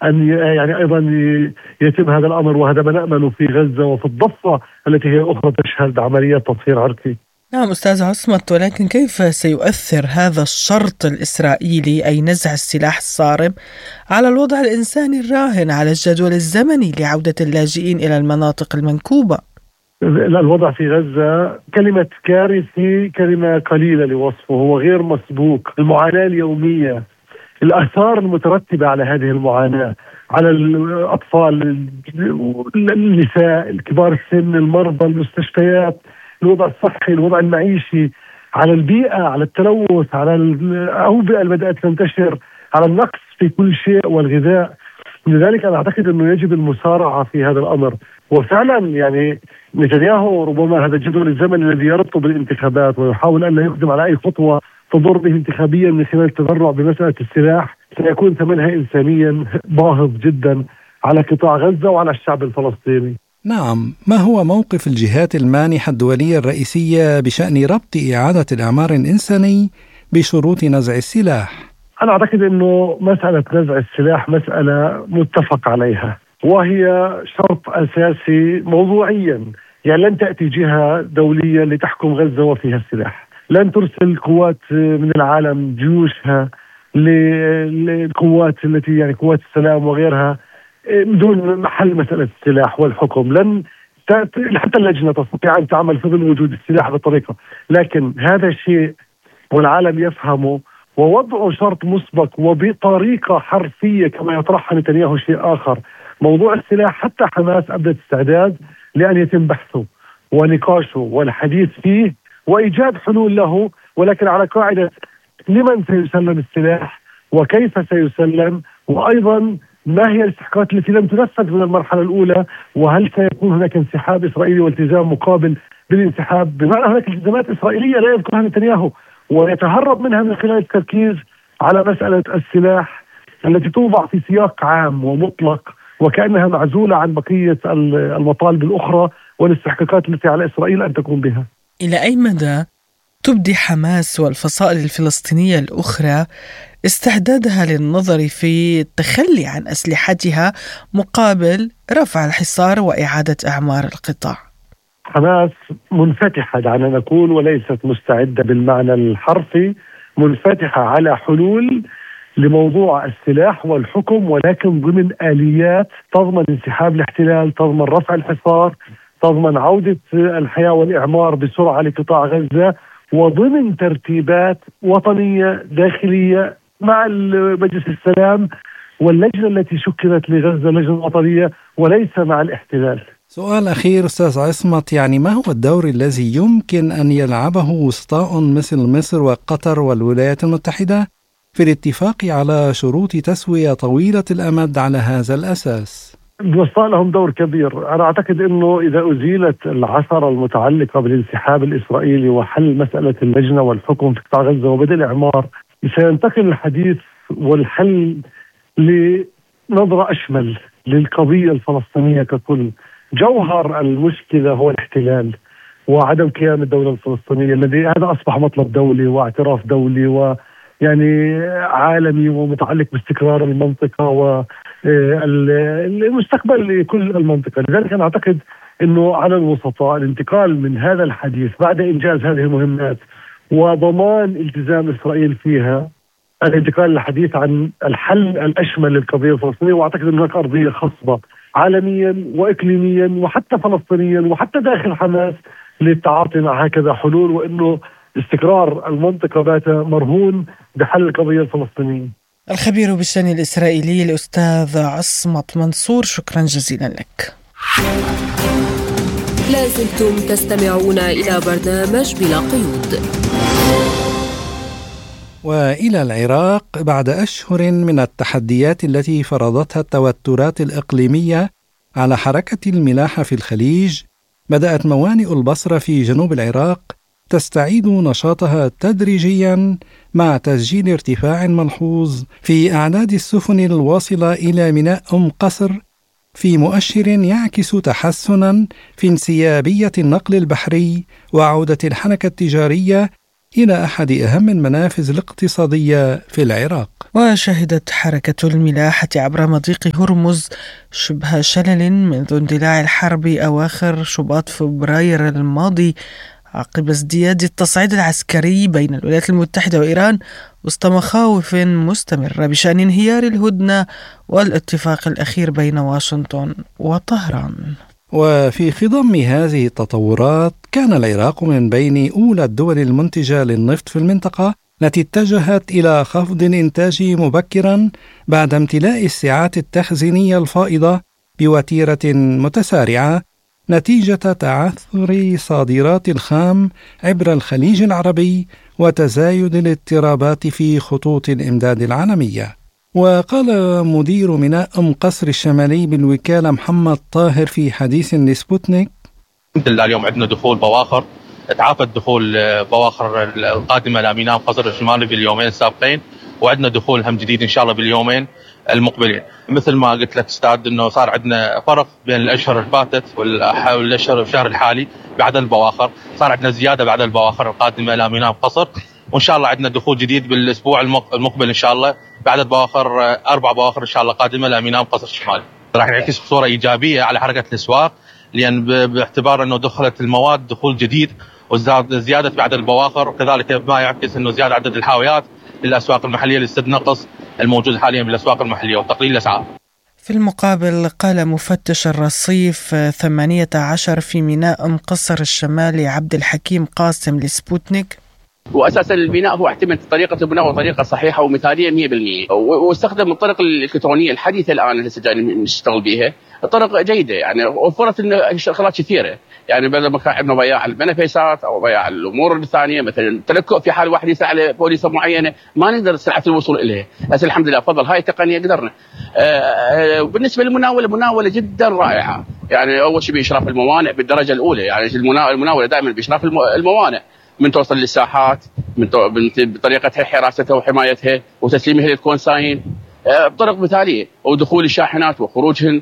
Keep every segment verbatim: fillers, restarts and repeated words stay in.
أن يعني أيضا يتم هذا الأمر، وهذا ما نأمل في غزة وفي الضفة التي هي أخرى تشهد عمليات تطهير عرقي. نعم أستاذ عصمت، ولكن كيف سيؤثر هذا الشرط الإسرائيلي أي نزع السلاح الصارم على الوضع الإنساني الراهن، على الجدول الزمني لعودة اللاجئين إلى المناطق المنكوبة؟ الوضع في غزة كلمة كارثي كلمة قليلة لوصفه، هو غير مسبوق. المعاناة اليومية، الآثار المترتبة على هذه المعاناة على الأطفال، النساء، الكبار السن، المرضى، المستشفيات، الوضع الصحي، الوضع المعيشي، على البيئة، على التلوث، على الأوبئة اللي بدأت تنتشر، على النقص في كل شيء والغذاء. لذلك أنا أعتقد أنه يجب المسارعة في هذا الأمر. وفعلا يعني نتنياهو ربما هذا الجدول الزمني الذي يربطه بالانتخابات ويحاول أن لا يقدم على أي خطوة تضر به انتخابيا من خلال التذرع بمسألة السلاح، سيكون ثمنها إنسانيا باهظ جدا على قطاع غزة وعلى الشعب الفلسطيني. نعم، ما هو موقف الجهات المانحة الدولية الرئيسية بشأن ربط إعادة الإعمار الإنساني بشروط نزع السلاح؟ أنا أعتقد أنه مسألة نزع السلاح مسألة متفق عليها، وهي شرط أساسي موضوعيا. يعني لن تأتي جهة دولية لتحكم غزة وفيها السلاح، لن ترسل قوات من العالم جيوشها للقوات التي يعني قوات السلام وغيرها بدون محل مسألة السلاح والحكم. لن حتى اللجنة تستطيع أن تعمل في ظل وجود السلاح بطريقة، لكن هذا الشيء والعالم يفهمه، ووضعه شرط مسبق وبطريقة حرفية كما يطرحها نتنياهو شيء آخر. موضوع السلاح حتى حماس أبدت استعداد لأن يتم بحثه ونقاشه والحديث فيه وإيجاد حلول له، ولكن على قاعدة لمن سيسلم السلاح وكيف سيسلم، وأيضا ما هي الاستحقاقات التي لم تنفذ من المرحلة الأولى، وهل سيكون هناك انسحاب إسرائيلي والتزام مقابل بالانسحاب، بمعنى هناك التزامات إسرائيلية لا يذكرها نتنياهو ويتهرب منها من خلال التركيز على مسألة السلاح التي توضع في سياق عام ومطلق وكأنها معزولة عن بقية المطالب الأخرى والاستحقاقات التي على إسرائيل أن تقوم بها. إلى أي مدى تبدي حماس والفصائل الفلسطينية الأخرى استعدادها للنظر في التخلي عن أسلحتها مقابل رفع الحصار وإعادة إعمار القطاع؟ حماس منفتحة دعنا نقول، وليست مستعدة بالمعنى الحرفي، منفتحة على حلول لموضوع السلاح والحكم، ولكن ضمن آليات تضمن انسحاب الاحتلال، تضمن رفع الحصار، تضمن عودة الحياة والإعمار بسرعة لقطاع غزة، وضمن ترتيبات وطنية داخلية مع مجلس السلام واللجنة التي شكلت لغزة لجنة وطنية، وليس مع الاحتلال. سؤال أخير أستاذ عصمت، يعني ما هو الدور الذي يمكن أن يلعبه وسطاء مثل مصر وقطر والولايات المتحدة في الاتفاق على شروط تسوية طويلة الأمد على هذا الأساس؟ الوسطاء لهم دور كبير. أنا أعتقد أنه إذا أزيلت العثرة المتعلقة بالانسحاب الإسرائيلي وحل مسألة اللجنة والحكم في قطاع غزة وبدء الإعمار، سينتقل الحديث والحل لنظرة أشمل للقضية الفلسطينية ككل. جوهر المشكلة هو الاحتلال وعدم قيام الدولة الفلسطينية الذي هذا أصبح مطلب دولي واعتراف دولي ويعني عالمي ومتعلق باستقرار المنطقة والمستقبل لكل المنطقة. لذلك أنا أعتقد أنه على الوسطاء الانتقال من هذا الحديث بعد إنجاز هذه المهمات وضمان التزام إسرائيل فيها، الانتقال للحديث عن الحل الأشمل للقضية الفلسطينية. وأعتقد أن هناك أرضية خصبة عالميا وإقليميا وحتى فلسطينيا وحتى داخل حماس للتعاطي مع هكذا حلول، وأنه استقرار المنطقة بات مرهون بحل القضية الفلسطينية. الخبير بالشأن الإسرائيلي الأستاذ عصمت منصور، شكرا جزيلا لك. لازلتم تستمعون إلى برنامج بلا قيود. وإلى العراق، بعد أشهر من التحديات التي فرضتها التوترات الإقليمية على حركة الملاحة في الخليج، بدأت موانئ البصرة في جنوب العراق تستعيد نشاطها تدريجيا مع تسجيل ارتفاع ملحوظ في أعداد السفن الواصلة إلى ميناء أم قصر، في مؤشر يعكس تحسنا في انسيابية النقل البحري وعودة الحركة التجارية إلى أحد أهم المنافذ الاقتصادية في العراق. وشهدت حركة الملاحة عبر مضيق هرمز شبه شلل منذ اندلاع الحرب أواخر شباط فبراير الماضي، عقب ازدياد التصعيد العسكري بين الولايات المتحدة وإيران وسط مخاوف مستمرة بشأن انهيار الهدنة والاتفاق الأخير بين واشنطن وطهران. وفي خضم هذه التطورات كان العراق من بين أولى الدول المنتجة للنفط في المنطقة التي اتجهت إلى خفض الإنتاج مبكرا بعد امتلاء السعات التخزينية الفائضة بوتيرة متسارعة نتيجة تعثر صادرات الخام عبر الخليج العربي وتزايد الاضطرابات في خطوط الإمداد العالمية. وقال مدير ميناء أم قصر الشمالي بالوكالة محمد طاهر في حديث لسبوتنيك: الحمد لله اليوم عندنا دخول بواخر، تعافت دخول بواخر القادمة لميناء قصر الشمالي في اليومين السابقين، وعندنا دخول هم جديد إن شاء الله باليومين المقبلين. مثل ما قلت لك استاذ انه صار عندنا فرق بين الاشهر اللي فاتت والاشهر الشهر الحالي بعد البواخر، صار عندنا زياده بعد البواخر القادمه الى ميناء قصر، وان شاء الله عندنا دخول جديد بالاسبوع المقبل ان شاء الله بعد البواخر، اربع بواخر ان شاء الله قادمه لميناء قصر الشمالي. راح ينعكس بصوره ايجابيه على حركه الاسواق، لان باعتبار انه دخلت المواد دخول جديد وزياده بعد البواخر، وكذلك ما يعكس انه زياده عدد الحاويات للأسواق المحلية لسد نقص الموجود حاليا بالأسواق المحلية وتقليل الأسعار. في المقابل قال مفتش الرصيف ثمانية عشر في ميناء أم قصر الشمالي عبد الحكيم قاسم لسبوتنيك: واساسا البناء هو اعتمد طريقه البناء وطريقه صحيحه ومثاليه مية بالمية، واستخدم الطرق الالكترونيه الحديثه الان اللي جايين نشتغل بها، الطرق جيده يعني وفرت لنا شغلات كثيره، يعني بدل ما كان عندنا بياع المنافسات او بياع الامور الثانيه مثلا تلكؤ في حال واحد يسال على بوليصه معينه ما نقدر سرعه الوصول اليها، بس الحمد لله بفضل هاي التقنيه قدرنا. بالنسبه للمناوله مناوله جدا رائعه، يعني اول شيء باشراف الموانئ بالدرجه الاولى، يعني المناوله دائما باشراف الموانئ من توصل للساحات من بطريقه حراستها وحمايتها وتسليمها للكونساين بطرق مثاليه، ودخول الشاحنات وخروجهن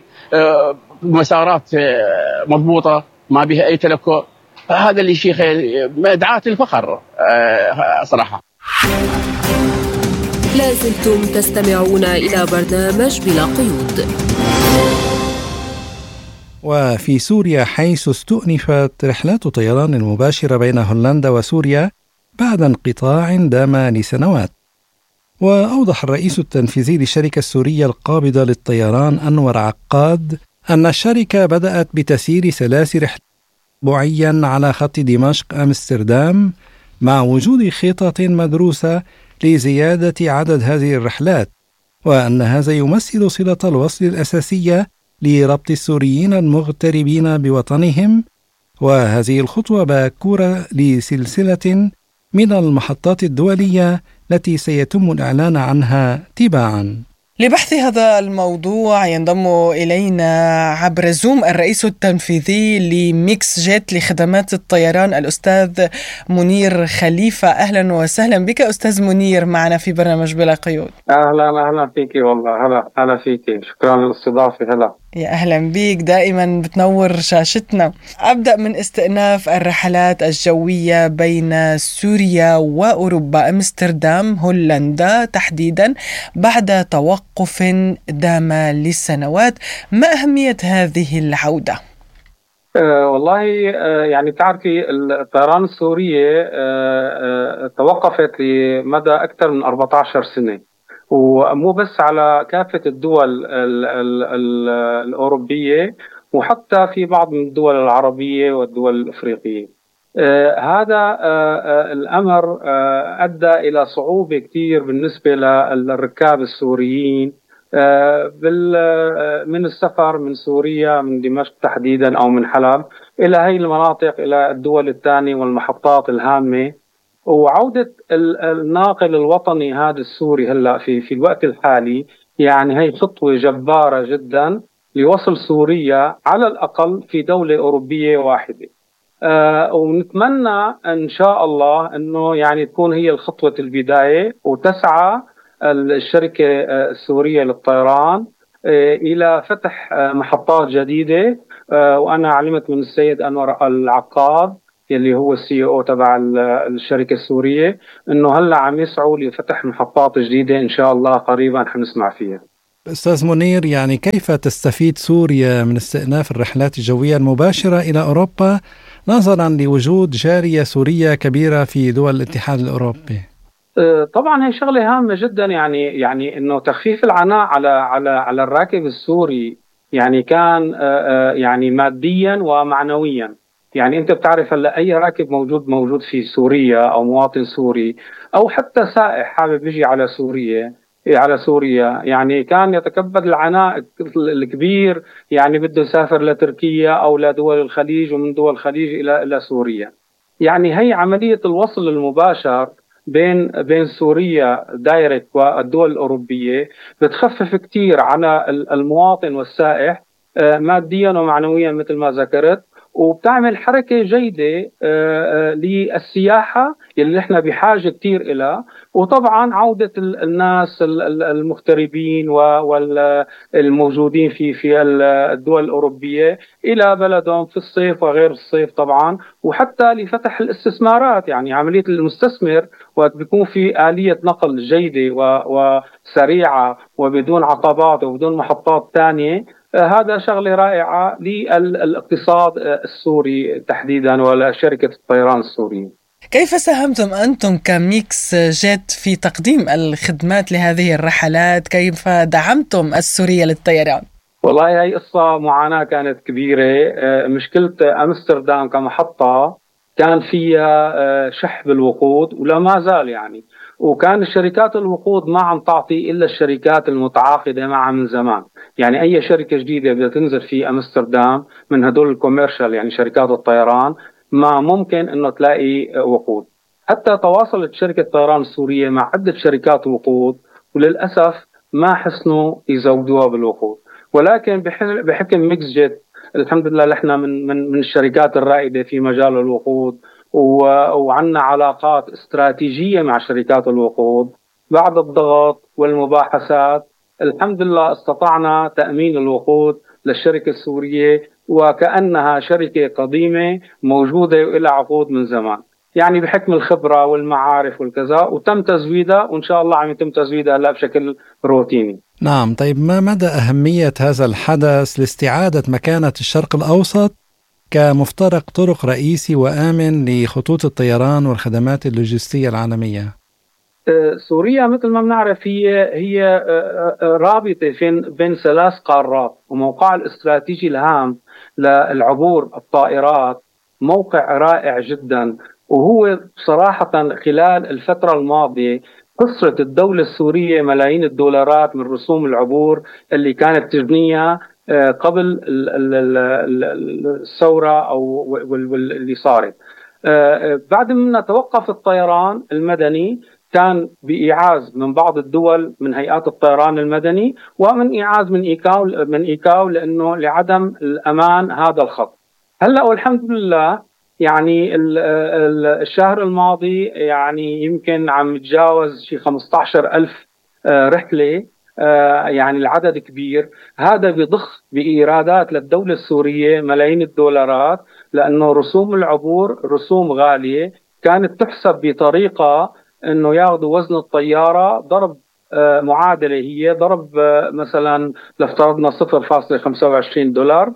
مسارات مضبوطه ما بها اي تلكؤ. هذا اللي شيء مدعاة الفخر صراحه. لازلتم تستمعون الى برنامج بلا قيود. وفي سوريا، حيث استؤنفت رحلات الطيران المباشرة بين هولندا وسوريا بعد انقطاع دام لسنوات. وأوضح الرئيس التنفيذي للشركة السورية القابضة للطيران أنور عقاد أن الشركة بدأت بتسيير ثلاث رحلات أسبوعيا على خط دمشق أمستردام، مع وجود خطط مدروسة لزيادة عدد هذه الرحلات، وأن هذا يمثل صلة الوصل الأساسية لربط السوريين المغتربين بوطنهم، وهذه الخطوة باكورة لسلسلة من المحطات الدولية التي سيتم الإعلان عنها تباعا. لبحث هذا الموضوع ينضم إلينا عبر زوم الرئيس التنفيذي لميكس جيت لخدمات الطيران الأستاذ منير خليفة. أهلا وسهلا بك أستاذ منير معنا في برنامج بلا قيود. أهلا أهلا فيك والله. هلا هلا فيك، شكرا للاستضافة. هلا يا أهلا بيك، دائما بتنور شاشتنا. أبدأ من استئناف الرحلات الجوية بين سوريا وأوروبا، أمستردام هولندا تحديدا، بعد توقف دام لسنوات. ما أهمية هذه العودة؟ أه والله أه يعني تعرفي الطيران السورية أه أه توقفت لمدى أكثر من أربعة عشر سنة، ومو بس على كافة الدول ال ال ال الأوروبية، وحتى في بعض من الدول العربية والدول الأفريقية. آه هذا آه آه الأمر آه أدى إلى صعوبة كتير بالنسبة للركاب السوريين آه من السفر من سوريا، من دمشق تحديدا أو من حلب إلى هذه المناطق، إلى الدول الثانية والمحطات الهامة. وعودة الناقل الوطني هذا السوري هلا في في الوقت الحالي، يعني هي خطوة جبارة جدا لوصل سوريا على الأقل في دولة أوروبية واحدة. آه ونتمنى إن شاء الله إنه يعني تكون هي الخطوة البداية، وتسعى الشركة السورية للطيران آه إلى فتح آه محطات جديدة. آه وأنا علمت من السيد أنور العقاد يلي هو السي او تبع الشركة السورية، إنه هلا عم يسعوا لفتح محطات جديدة إن شاء الله قريبا حنسمع فيها. أستاذ منير، يعني كيف تستفيد سوريا من استئناف الرحلات الجوية المباشرة إلى أوروبا نظرا لوجود جارية سورية كبيرة في دول الاتحاد الأوروبي؟ طبعا هي شغلة هامة جدا، يعني يعني إنه تخفيف العناء على على على الراكب السوري يعني كان يعني ماديا ومعنويا. يعني أنت بتعرف هلا أي راكب موجود موجود في سوريا أو مواطن سوري أو حتى سائح حابب يجي على سوريا على سوريا يعني كان يتكبد العناء الكبير، يعني بده يسافر لتركيا أو لدول الخليج ومن دول الخليج إلى إلى سوريا. يعني هي عملية الوصل المباشر بين بين سوريا دايركت والدول الأوروبية بتخفف كتير على المواطن والسائح ماديا ومعنويا مثل ما ذكرت، وبتعمل حركة جيدة للسياحة اللي احنا بحاجة كتير إلى، وطبعا عودة الناس المغتربين والموجودين في في الدول الأوروبية إلى بلدهم في الصيف وغير الصيف طبعا، وحتى لفتح الاستثمارات. يعني عملية المستثمر وقت بيكون في آلية نقل جيدة وسريعة وبدون عقبات وبدون محطات ثانية، هذا شغلة رائعة للاقتصاد السوري تحديدا ولشركة الطيران السورية. كيف ساهمتم أنتم كميكس جيت في تقديم الخدمات لهذه الرحلات؟ كيف دعمتم السورية للطيران؟ والله هي قصة معاناة كانت كبيرة. مشكلة أمستردام كمحطة كان فيها شح بالوقود ولا ما زال يعني، وكان الشركات الوقود ما عم تعطي إلا الشركات المتعاقدة معها من زمان. يعني أي شركة جديدة بدها تنزل في أمستردام من هدول الكوميرشال يعني شركات الطيران ما ممكن إنه تلاقي وقود. حتى تواصلت شركة الطيران السورية مع عدة شركات وقود وللأسف ما حسنوا يزودوها بالوقود، ولكن بحكم ميكس جيت الحمد لله نحن من من من الشركات الرائدة في مجال الوقود وعندنا علاقات استراتيجية مع شركات الوقود. بعد الضغط والمباحثات الحمد لله استطعنا تأمين الوقود للشركة السورية وكأنها شركة قديمة موجودة وإلى عقود من زمان، يعني بحكم الخبرة والمعارف والكذا، وتم تزويدها وإن شاء الله عم يتم تزويدها هلا بشكل روتيني. نعم، طيب ما مدى أهمية هذا الحدث لاستعادة مكانة الشرق الأوسط كمفترق طرق رئيسي وآمن لخطوط الطيران والخدمات اللوجستية العالمية؟ سوريا مثل ما بنعرف هي هي رابطة بين ثلاث قارات، وموقعها الاستراتيجي الهام للعبور الطائرات موقع رائع جدا. وهو صراحة خلال الفترة الماضية خسرت الدولة السورية ملايين الدولارات من رسوم العبور اللي كانت تجنيها قبل الثورة أو واللي صارت. بعد ما توقف الطيران المدني كان بإيعاز من بعض الدول من هيئات الطيران المدني ومن إيعاز من إيكاو من إيكاو لأنه لعدم الأمان هذا الخط. هلا والحمد لله يعني الشهر الماضي يعني يمكن عم يتجاوز شي خمسة عشر ألف رحلة، يعني العدد كبير. هذا بيضخ بإيرادات للدولة السورية ملايين الدولارات، لأنه رسوم العبور رسوم غالية كانت تحسب بطريقة أنه ياخذوا وزن الطيارة ضرب معادلة هي ضرب مثلا لافترضنا صفر فاصلة خمسة وعشرين دولار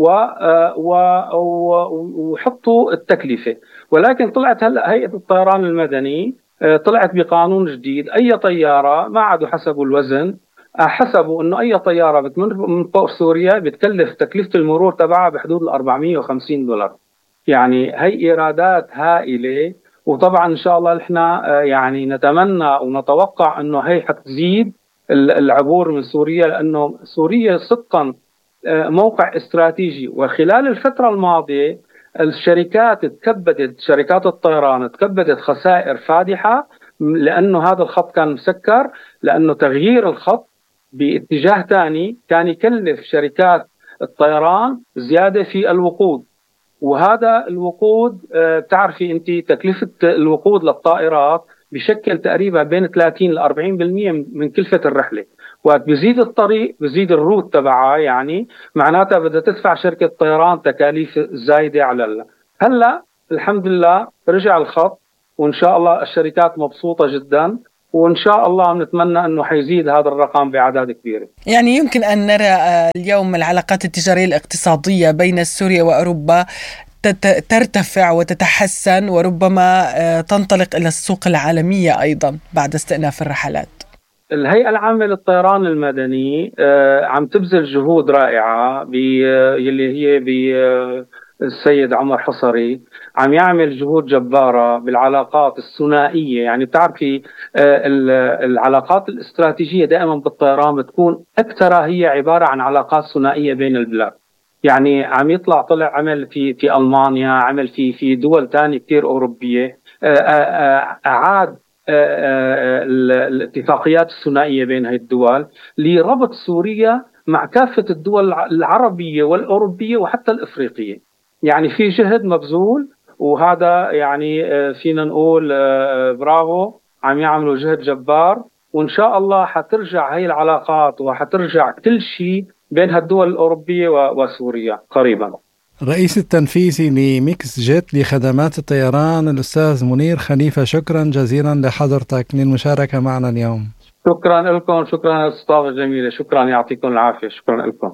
وحطوا التكلفة. ولكن طلعت هلا هيئة الطيران المدني طلعت بقانون جديد، أي طيارة ما عادوا حسبوا الوزن، حسبوا أنه أي طيارة بتمر من فوق سوريا بتكلف تكلفة المرور تبعها بحدود ال أربعمية وخمسين دولار. يعني هي إيرادات هائلة، وطبعا إن شاء الله نحن يعني نتمنى ونتوقع أنه هي حتزيد العبور من سوريا، لأنه سوريا صدقا موقع استراتيجي. وخلال الفترة الماضية الشركات تكبدت شركات الطيران تكبدت خسائر فادحة لأنه هذا الخط كان مسكر، لأنه تغيير الخط باتجاه ثاني كان يكلف شركات الطيران زيادة في الوقود. وهذا الوقود بتعرفي أنت تكلفة الوقود للطائرات بشكل تقريبا بين ثلاثين إلى أربعين بالمئة من كلفة الرحلة. وقت بيزيد الطريق بيزيد الروت تبعها، يعني معناتها بدها تدفع شركة طيران تكاليف زايدة على الله. هلا الحمد لله رجع الخط، وإن شاء الله الشركات مبسوطة جدا، وإن شاء الله نتمنى أنه حيزيد هذا الرقم بأعداد كبيرة. يعني يمكن أن نرى اليوم العلاقات التجارية الاقتصادية بين سوريا وأوروبا ترتفع وتتحسن، وربما تنطلق إلى السوق العالمية أيضا بعد استئناف الرحلات. الهيئة العامة للطيران المدني عم تبذل جهود رائعة اللي هي بالسيد عمر حصري، عم يعمل جهود جبارة بالعلاقات الثنائية. يعني بتعرفي العلاقات الاستراتيجية دائما بالطيران بتكون أكثر هي عبارة عن علاقات ثنائية بين البلاد. يعني عم يطلع طلع عمل في في ألمانيا، عمل في في دول تانية كتير أوروبية، أعاد الاتفاقيات الثنائية بين هذه الدول لربط سوريا مع كافة الدول العربية والأوروبية وحتى الإفريقية. يعني في جهد مبذول، وهذا يعني فينا نقول برافو، عم يعملوا جهد جبار، وإن شاء الله حترجع هاي العلاقات وحترجع كل شيء بين هالدول الأوروبية وسوريا قريبا. الرئيس التنفيذي لميكس جيت لخدمات الطيران الأستاذ منير خليفة، شكرا جزيلا لحضرتك للمشاركة معنا اليوم. شكرا لكم، شكرا للأستاذ الجميلة، شكرا، يعطيكم العافية، شكرا لكم.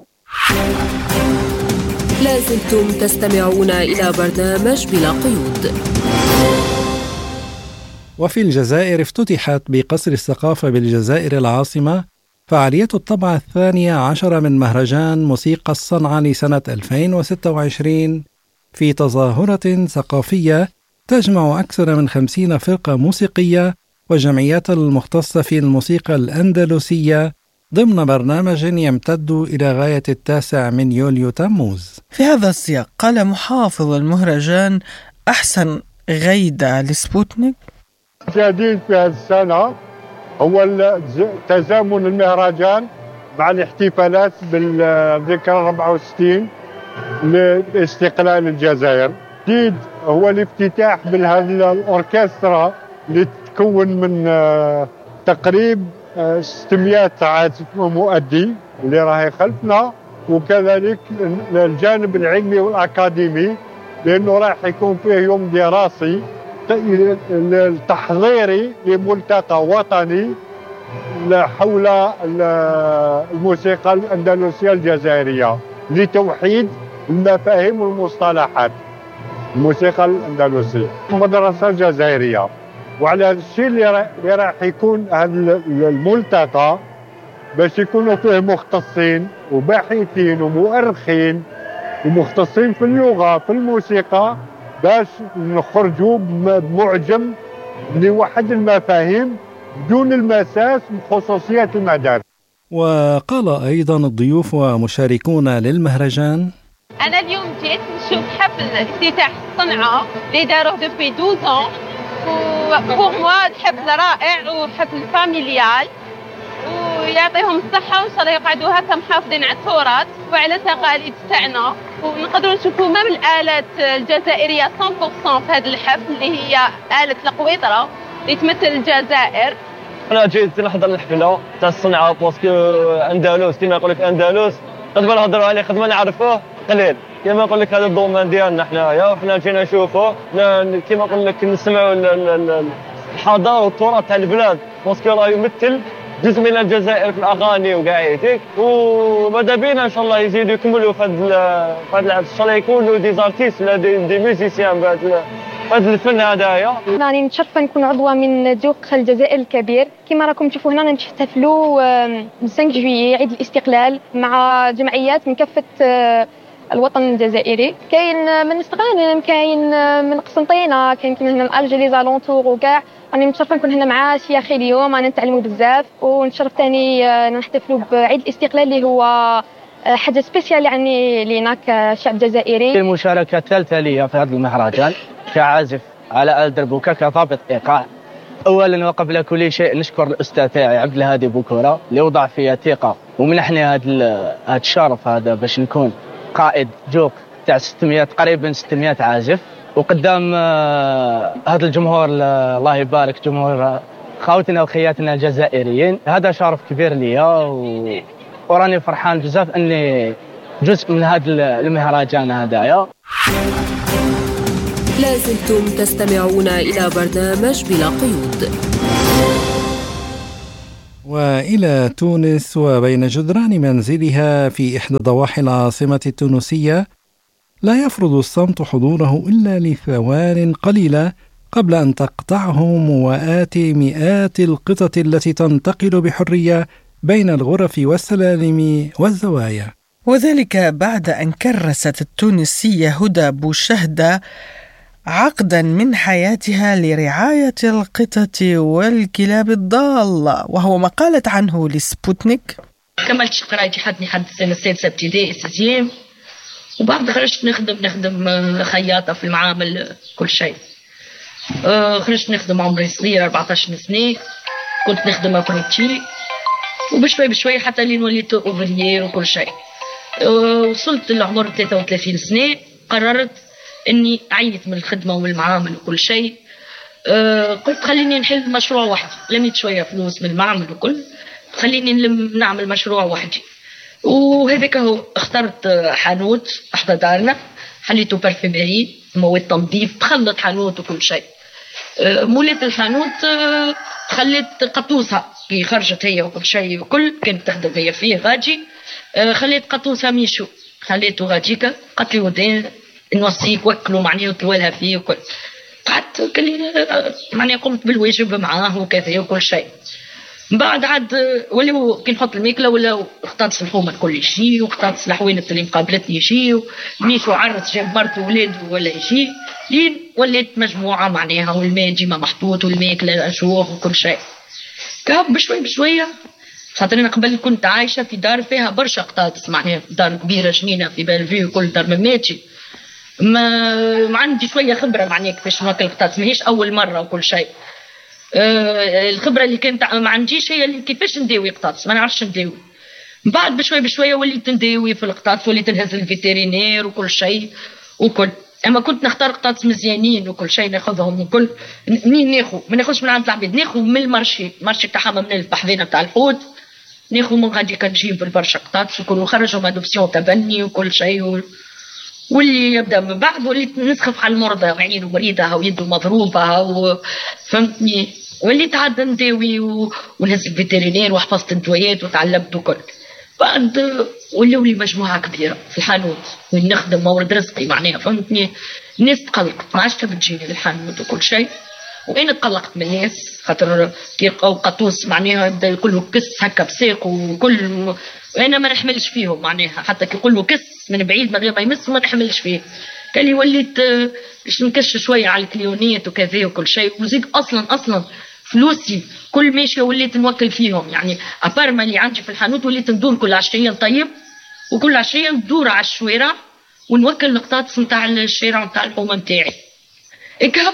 لازلتم تستمعون إلى برنامج بلا قيود. وفي الجزائر افتتحت بقصر الثقافة بالجزائر العاصمة فعالية الطبعة الثانية عشر من مهرجان موسيقى الصنعة لسنة ألفين وستة وعشرين، في تظاهرة ثقافية تجمع أكثر من خمسين فرقة موسيقية وجمعيات المختصة في الموسيقى الأندلسية ضمن برنامج يمتد إلى غاية التاسع من يوليو تموز. في هذا السياق قال محافظ المهرجان أحسن غيدة لسبوتنيك: جديد في هذه السنة هو تزامن المهرجان مع الاحتفالات بالذكرى أربعة وستين لاستقلال الجزائر. جديد هو الافتتاح بهذه الأوركسترا اللي تتكون من تقريب ستمائة عازف ومؤدي اللي راهي خلفنا، وكذلك الجانب العلمي والأكاديمي لأنه راح يكون فيه يوم دراسي التحضيري لملتقى وطني حول الموسيقى الأندلسية الجزائرية لتوحيد المفاهيم والمصطلحات الموسيقى الأندلسية مدرسة الجزائرية. وعلى هذا الشيء اللي راح يكون هذا الملتقى باش يكونوا فيه مختصين وباحثين ومؤرخين ومختصين في اللغة في الموسيقى باش نخرجوا بمعجم لوحد المفاهيم بدون المساس بخصوصيات المدارس. وقال أيضا الضيوف ومشاركون للمهرجان: أنا اليوم جيت نشوف حفل افتتاح الصنعة اللي داروه دوبي اثناشر سنة، وبور موا الحفل رائع وحفل فاميليال، ويعطيهم الصحة وإن شاء الله يقعدوا هكا محافظين على التراث وعلى التقاليد تاعنا، ونقدروا نشوفوا ما من الآلات الجزائرية مية بالمية في هذا الحفل اللي هي آلة القويطرة اللي تمثل الجزائر. أنا جيت نحضر الحفلة تاع الصنعة باسكو أندلس كيما يقول لك أندلس قد ما نهضروا عليه قد ما نعرفوه قليل، كيما نقول لك هذا الضمان ديالنا حنايا، وحنا جينا نشوفوه كيما نقول لك نسمعوا الحضارة والتراث تاع البلاد باسكو راه يمثل جزء من الجزائر في الاغاني وقاعديك، وماذا بينا ان شاء الله يزيدوا يكملوا في هذا هذا ان شاء الله يكونوا دي زارتيست ولا دي, دي ميوزيسيان بهذا هذا الفن هذايا. راني متشرفه نكون عضوه من ذوق الجزائر الكبير. كما راكم تشوفوا هنا نحتفلوا خمسة جويي عيد الاستقلال مع جمعيات من كافه الوطن الجزائري. كاين من استقلال، كاين من قسنطينه، كاين من الجي لي زالونتور وكاع. راني متشرفه نكون هنا مع شيخي اليوم، انا نتعلموا بزاف، ونتشرف ثاني نحتفلوا بعيد الاستقلال اللي هو حاجه سبيسيال يعني لينا كشعب جزائري. المشاركه الثالثه لي في هذا المهرجان كعازف على آلة دربوكا كضابط ايقاع. اولا وقبل كل شيء نشكر الاستاذ تاعي عبد الهادي بوكوره اللي وضع فيا ثقه ومنحني هذا هذا الشرف هذا باش نكون قائد جوق تاع ستمائة تقريبا ستمائة عازف، وقدام هذا الجمهور الله يبارك جمهور خواتنا وخياتنا الجزائريين. هذا شرف كبير ليا و... وراني فرحان بزاف اني جزء من هذا المهرجان هذايا. لازلتم تستمعون إلى برنامج بلا قيود. وإلى تونس، وبين جدران منزلها في إحدى ضواحي العاصمة التونسية لا يفرض الصمت حضوره إلا لثوان قليلة قبل أن تقطعه موات مئات القطط التي تنتقل بحرية بين الغرف والسلالم والزوايا. وذلك بعد أن كرست التونسية هدى بوشهدة عقدا من حياتها لرعاية القطط والكلاب الضالة، وهو ما قالت عنه لسبوتنيك. كملت قرايتي حدني حد السنة السادسة ابتدائي سيزيام، وبعد خرجت نخدم نخدم خياطة في المعامل كل شيء. خرجت نخدم عمري صغير أربعتاش سنة، كنت نخدم أبريتشي، وبشوي بشوي حتى لين وليت أوفريير وكل شيء. وصلت لعمر ثلاثة وثلاثين سنة، قررت اني عيت من الخدمه ومن المعامل وكل شيء. أه قلت خليني نحل مشروع وحدي، لميت شويه فلوس من المعمل وكل، خليني نلم نعمل مشروع وحدي. وهذاك هو اخترت حانوت احدى دارنا، حليته بارفيمري، مواد تنظيف، تخلط حانوت وكل شيء. أه مولات الحانوت أه خليت قطوسها كي خرجت هي وكل شيء وكل، كانت تخدم هي فيه غاجي. أه خليت قطوسها ميشو، خليته غاجيكا، قالت لي ودين نوصيك وكلوا معني وطولها فيه وكل. قعدت كلي معني قمت بالواجب معاه وكذا وكل شيء. بعد عاد ولو كي نحط الماكله ولا اختطس الحومه الكل يجي، واختطس الحوينات اللي مقابلتني يجي، ميشو عرس جاب مرته وولاده ولا يجي، لين ولات مجموعه معناها، والماء ديما محطوط والماكله اشوغ وكل شيء. كاب بشوي بشويه، خاطر انا قبل كنت عايشه في دار فيها برشا قطاطس، معناها دار كبيره جنينه في بالفيو وكل دار مماتي. ما, ما عندي شويه خبره معناها كيفاش نوكل القطاطس، ماهيش اول مره وكل شيء. أه الخبره اللي كانت ما عنديش هي اللي كيفاش نداوي قطاطس، ما نعرفش نداوي. بعد بشوي بشويه وليت نداوي في القطاطس، وليت نهز الفيترينير وكل شيء وكل. اما كنت نختار قطاطس مزيانين وكل شيء، ناخذهم وكل. منين ناخذ؟ ما ناخذش من عند العباد، ناخذ من المارشي، المارشي تاعها من البحذينه تاع الحوت، ناخذ من غادي كنجيب برشا قطاطس وكل، ونخرجهم ادوبسيون تبني وكل شيء و... واللي يبدا من بعد وليت نسخف على المرضى، عينه مريضه ويده مضروبه وفهمتني، وليت عاد نداوي و... ونهز الفيترينير وحفظت الدويات وتعلمت وكل. بعد ولاو لي مجموعه كبيره في الحانوت وين نخدم مورد رزقي معناها، فهمتني. الناس تقلقت، ما عادش تبي تجيني للحانوت وكل شيء، وانا تقلقت من الناس خاطر كي يلقاو قطوس معناها يبدا يقولوا كس هكا بساق وكل، وانا ما نحملش فيهم معناها، حتى كي يقولوا كس من بعيد من غير ما يمس ما نحملش فيه. قال لي وليت باش نكش شويه على الكليونيات وكذا وكل شيء، وزيد اصلا اصلا فلوسي كل ماشيه وليت نوكل فيهم، يعني ابارما اللي عندي في الحانوت وليت ندور كل عشريه طيب، وكل عشريه ندور على الشوارع ونوكل القطاطس نتاع الشارع نتاع الحومه نتاعي. هكا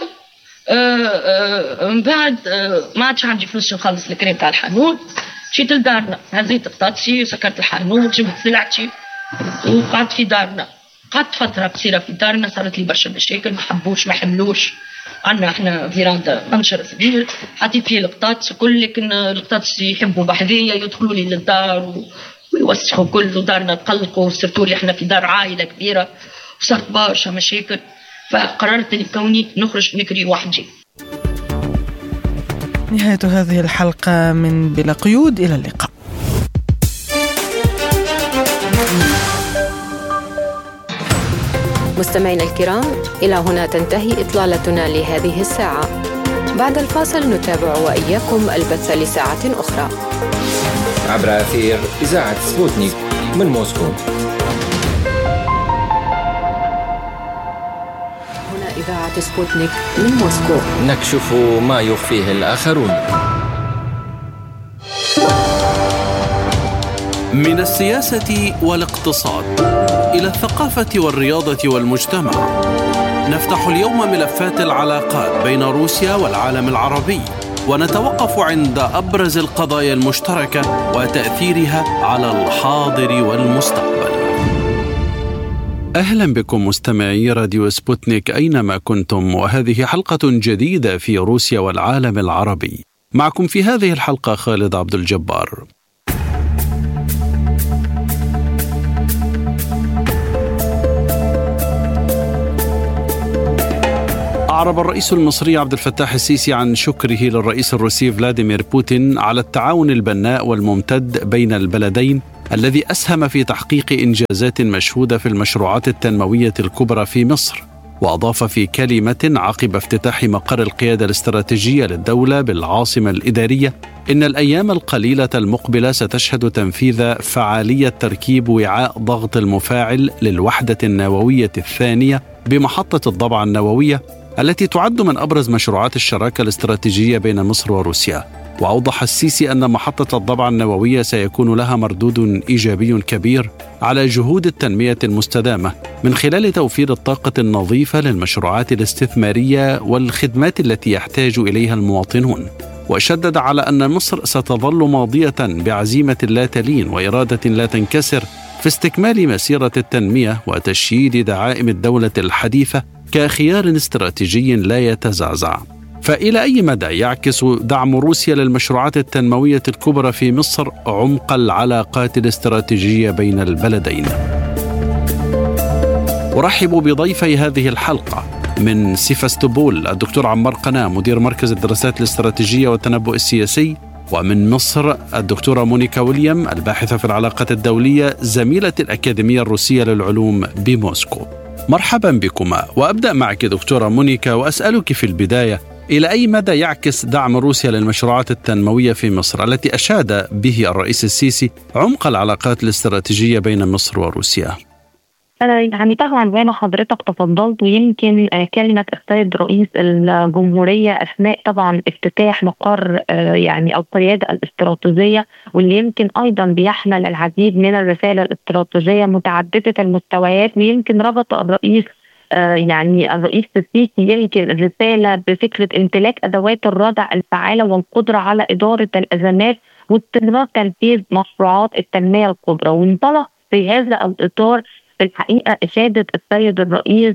من بعد آه ما عادش عندي فلوس نخلص الكريم تاع الحانوت، مشيت لدارنا، هزيت قطاطسي وسكرت الحانوت، جبت سلعتي وقعدت في دارنا. قعدت فتره قصيره في دارنا، صارت لي برشا مشاكل، ما حبوش ما حملوش. عندنا احنا فيراندا منشر صغير حطيت فيه القطاطس وكل، لكن القطاطس يحبوا بحذيه يدخلوا لي للدار ويوسخوا كل، ودارنا تقلقوا، سيرتو لي احنا في دار عائله كبيره وصارت برشا مشاكل. فقررت اني كوني نخرج نكري وحدي. نهاية هذه الحلقة من بلا قيود، إلى اللقاء. مستمعينا الكرام، إلى هنا تنتهي إطلالتنا لهذه الساعة. بعد الفاصل نتابع وإياكم البث لساعة أخرى عبر أثير إذاعة سبوتنيك من موسكو. هنا إذاعة سبوتنيك من موسكو، نكشف ما يخفيه الآخرون. من السياسة والاقتصاد إلى الثقافة والرياضة والمجتمع، نفتح اليوم ملفات العلاقات بين روسيا والعالم العربي، ونتوقف عند أبرز القضايا المشتركة وتأثيرها على الحاضر والمستقبل. أهلا بكم مستمعي راديو سبوتنيك أينما كنتم، وهذه حلقة جديدة في روسيا والعالم العربي. معكم في هذه الحلقة خالد عبد الجبار. أعرب الرئيس المصري عبد الفتاح السيسي عن شكره للرئيس الروسي فلاديمير بوتين على التعاون البناء والممتد بين البلدين الذي أسهم في تحقيق إنجازات مشهودة في المشروعات التنموية الكبرى في مصر. وأضاف في كلمة عقب افتتاح مقر القيادة الاستراتيجية للدولة بالعاصمة الإدارية إن الأيام القليلة المقبلة ستشهد تنفيذ فعالية تركيب وعاء ضغط المفاعل للوحدة النووية الثانية بمحطة الضبعة النووية التي تعد من أبرز مشروعات الشراكة الاستراتيجية بين مصر وروسيا. وأوضح السيسي أن محطة الضبعة النووية سيكون لها مردود إيجابي كبير على جهود التنمية المستدامة من خلال توفير الطاقة النظيفة للمشروعات الاستثمارية والخدمات التي يحتاج إليها المواطنون. وشدد على أن مصر ستظل ماضية بعزيمة لا تلين وإرادة لا تنكسر في استكمال مسيرة التنمية وتشييد دعائم الدولة الحديثة كخيار استراتيجي لا يتزعزع. فإلى أي مدى يعكس دعم روسيا للمشروعات التنموية الكبرى في مصر عمق العلاقات الاستراتيجية بين البلدين؟ أرحب بضيفي هذه الحلقة من سيفاستوبول الدكتور عمار قناة مدير مركز الدراسات الاستراتيجية والتنبؤ السياسي، ومن مصر الدكتورة مونيكا ويليام الباحثة في العلاقات الدولية زميلة الأكاديمية الروسية للعلوم بموسكو. مرحبا بكما، وأبدأ معك دكتورة مونيكا وأسألك في البداية إلى أي مدى يعكس دعم روسيا للمشروعات التنموية في مصر التي أشاد به الرئيس السيسي عمق العلاقات الاستراتيجية بين مصر وروسيا؟ يعني طبعا زي ما حضرتك تفضلت، ويمكن كلمة السيد رئيس الجمهورية أثناء طبعا افتتاح مقر يعني القيادة الاستراتيجية، واللي يمكن أيضا بيحمل العديد من الرسائل الاستراتيجية متعددة المستويات. ويمكن ربط الرئيس يعني الرئيس السيسي يمكن الرسالة بفكرة امتلاك أدوات الردع الفعالة والقدرة على إدارة الأزمات واستمرار تنفيذ مشروعات التنمية الكبرى. وانطلق في هذا الإطار في الحقيقة إشادة السيد الرئيس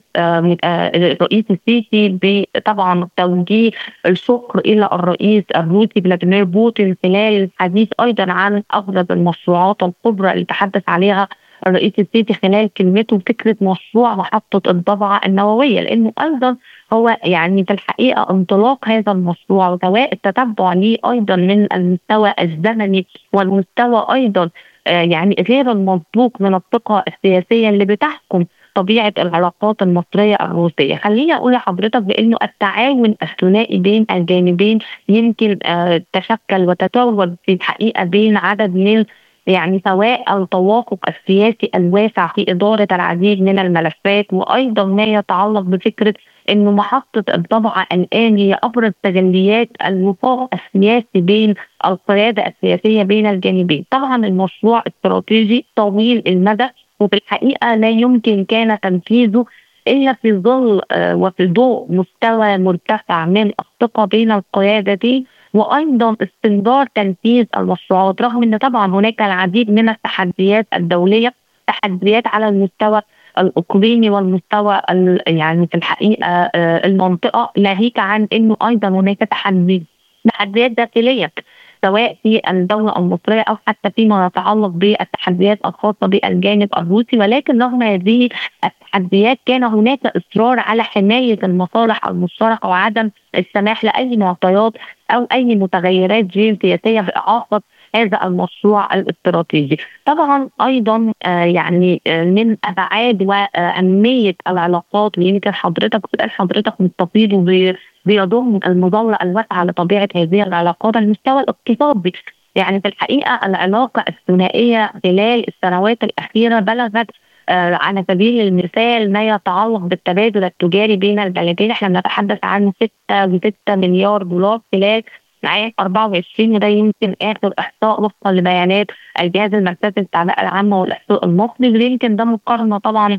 الرئيس السيسي بطبعا توجيه الشكر إلى الرئيس الروسي فلاديمير بوتين خلال الحديث أيضا عن أغلب المشروعات الكبرى اللي تحدث عليها الرئيس السيسي خلال كلمته فكرة مشروع محطة الضبعة النووية، لأنه أيضا هو يعني في الحقيقة انطلاق هذا المشروع وسواء التتبع ليه أيضا من المستوى الزمني والمستوى أيضا يعني غير المسبوق من الثقة السياسية اللي بتحكم طبيعة العلاقات المصرية الروسية. خليني أقول لحضرتك بأنه التعاون الثنائي بين الجانبين يمكن آه تشكل وتتوج في الحقيقة بين عدد من يعني سواء التوافق السياسي الواسع في إدارة العديد من الملفات، وأيضا ما يتعلق بفكرة أنه محطة الضبعة الآن هي أبرز تجليات الوفاق السياسي بين القيادة السياسية بين الجانبين. طبعا المشروع استراتيجي طويل المدى، وفي الحقيقة لا يمكن كان تنفيذه إلا في ظل وفي ضوء مستوى مرتفع من الثقة بين القيادتين، وأيضا استمرار تنفيذ المشروعات رغم أن طبعا هناك العديد من التحديات الدولية، تحديات على المستوى الإقليمي والمستوى يعني في الحقيقة المنطقة، ناهيك عن أنه أيضا هناك تحدي تحديات داخلية سواء في الدولة المصرية أو حتى فيما يتعلق بالتحديات الخاصة بالجانب الروسي. ولكن رغم هذه التحديات كان هناك إصرار على حماية المصالح المشتركة وعدم السماح لأي معطيات أو أي متغيرات جيوسياسية بإعاقة هذا المشروع الاستراتيجي. طبعا أيضا آه يعني آه من أبعاد وأهمية العلاقات، ويمكن حضرتك سؤال حضرتك مستفيض بيضم المظلة الواسعة لطبيعة هذه العلاقات المستوى الاقتصادي. يعني في الحقيقة العلاقة الثنائية خلال السنوات الأخيرة بلغت آه على سبيل المثال ما يتعلق بالتبادل التجاري بين البلدين، احنا بنتحدث عن ستة مليار دولار خلال عام أربعة وعشرين، وده يمكن آخر إحصاء وفقا لبيانات الجهاز المركزي للتعبئة العامة والإحصاء المصري. يمكن ده مقارنة طبعا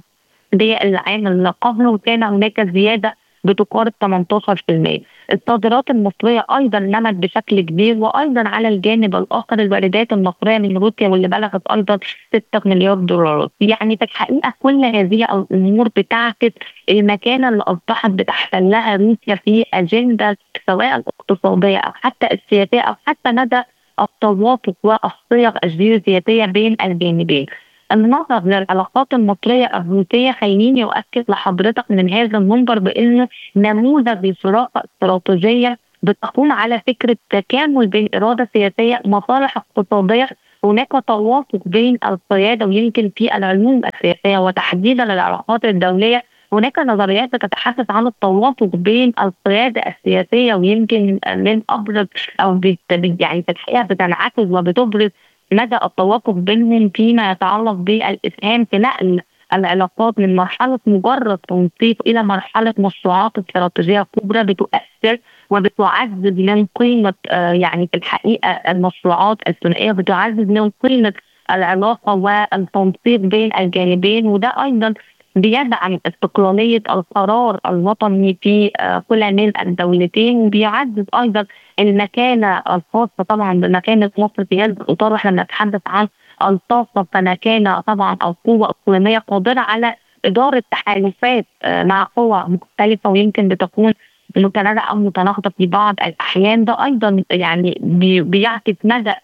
بالعام اللي قبله، وكان هناك زيادة بتقارب ثمانية عشر بالمئة. الصادرات المصرية أيضا نمت بشكل كبير، وأيضا على الجانب الآخر الواردات المصرية من روسيا واللي بلغت أيضا ستة مليار دولار. يعني في الحقيقة كل هذه الأمور بتعكس المكانة اللي أصبحت بتحتلها روسيا في أجندة سواء الاقتصادية أو حتى السياسية أو حتى مدى التوافق والصيغ الجيوسياسية بين الجانبين. النظر للعلاقات المصرية الروسية، خليني أؤكد لحضرتك من هذا المنبر بأن نموذج لشراكة استراتيجية بتقوم على فكرة تكامل بين إرادة سياسية مصالح اقتصادية. هناك توافق بين القيادة، ويمكن في العلوم السياسية وتحديدا العلاقات الدولية هناك نظريات تتحدث عن التوافق بين القيادة السياسية، ويمكن من أبرز أو يعني في الحقيقة بتنعكس وبتبرز مدى التوافق بينهم فيما يتعلق بالإسهام في نقل العلاقات من مرحلة مجرد تنسيق إلى مرحلة مشروعات استراتيجية كبرى بتؤثر وبتعزز من قيمة يعني في الحقيقة المشروعات الثنائية، بتعزز من قيمة العلاقة والتنسيق بين الجانبين. وده أيضا بيدعم استقلالية القرار الوطني في كل من الدولتين، وبيعزز أيضا المكانة الخاصة طبعا بمكانة مصر في هذا الإطار. واحنا بنتحدث عن الطاقة فمكانة طبعا أو قوة إقليمية قادرة على إدارة تحالفات مع قوى مختلفة، ويمكن بتكون متنازعة أو متناقضة في بعض الأحيان. ده أيضا يعني بيعكس مدى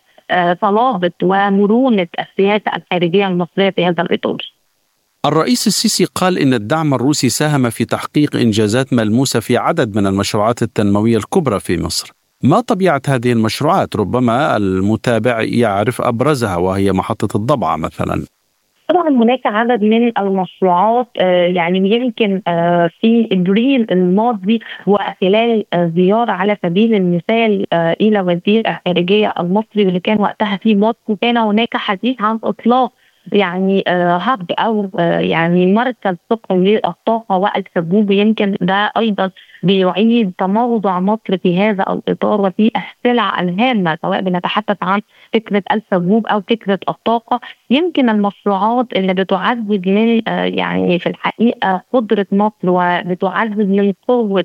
صلابة ومرونة السياسة الخارجية المصرية في هذا الإطار. الرئيس السيسي قال إن الدعم الروسي ساهم في تحقيق إنجازات ملموسة في عدد من المشروعات التنموية الكبرى في مصر. ما طبيعة هذه المشروعات؟ ربما المتابع يعرف أبرزها وهي محطة الضبعة مثلا. طبعا هناك عدد من المشروعات يعني يمكن في ابريل الماضي وخلال زياره على سبيل المثال الى وزير الخارجيه المصري اللي كان وقتها في موسكو، كان هناك حديث عن اطلاق يعني هب او يعني مركز تقني للطاقه والحبوب. يمكن ده ايضا بيعيد تموضع مصر في هذا الاطار وفي السلع الهامه، سواء بنتحدث عن فكره الحبوب او فكره الطاقه. يمكن المشروعات اللي بتعزز من يعني في الحقيقه قدره مصر وبتعزز من قوه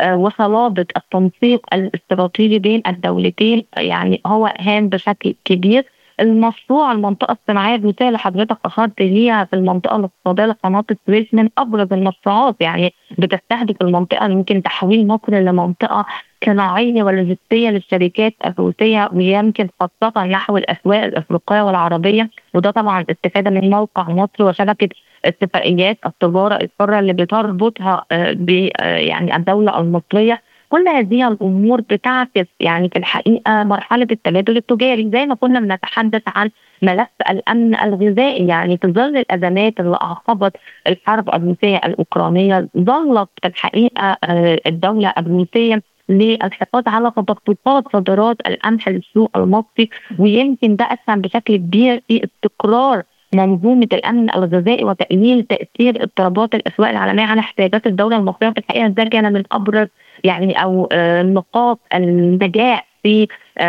وصلابه التنسيق الاستراتيجي بين الدولتين يعني هو هام بشكل كبير. المشروع المنطقة الصناعية الروسية اللي حضرتك أشرت ليها في المنطقة الاقتصادية لقناة السويس من أبرز المشروعات، يعني بتستهدف المنطقة يمكن تحويل مصر لمنطقة صناعية ولوجستية للشركات الروسية، ويمكن خاصة نحو الأسواق الأفريقية والعربية. وده طبعا استفادة من موقع مصر وشبكة اتفاقيات التجارة الحرة اللي بتربطها ب يعني الدولة المصرية. كل هذه الأمور بتعكس يعني في الحقيقة مرحلة التبادل التجاري، زي ما كنا بنتحدث عن ملف الأمن الغذائي. يعني في ظل الأزمات اللي أعقبت الحرب الروسية الأوكرانية، ظلت في الحقيقة الدولة الروسية للحفاظ على تدفقات صادرات القمح للسوق المصري، ويمكن ده أسهم بشكل كبير في استقرار منظومة الأمن الغذائي وتقليل تأثير اضطرابات الأسواق العالمية على احتياجات الدولة المصرية. في الحقيقة ده كان من أبرز يعني أو نقاط النجاح في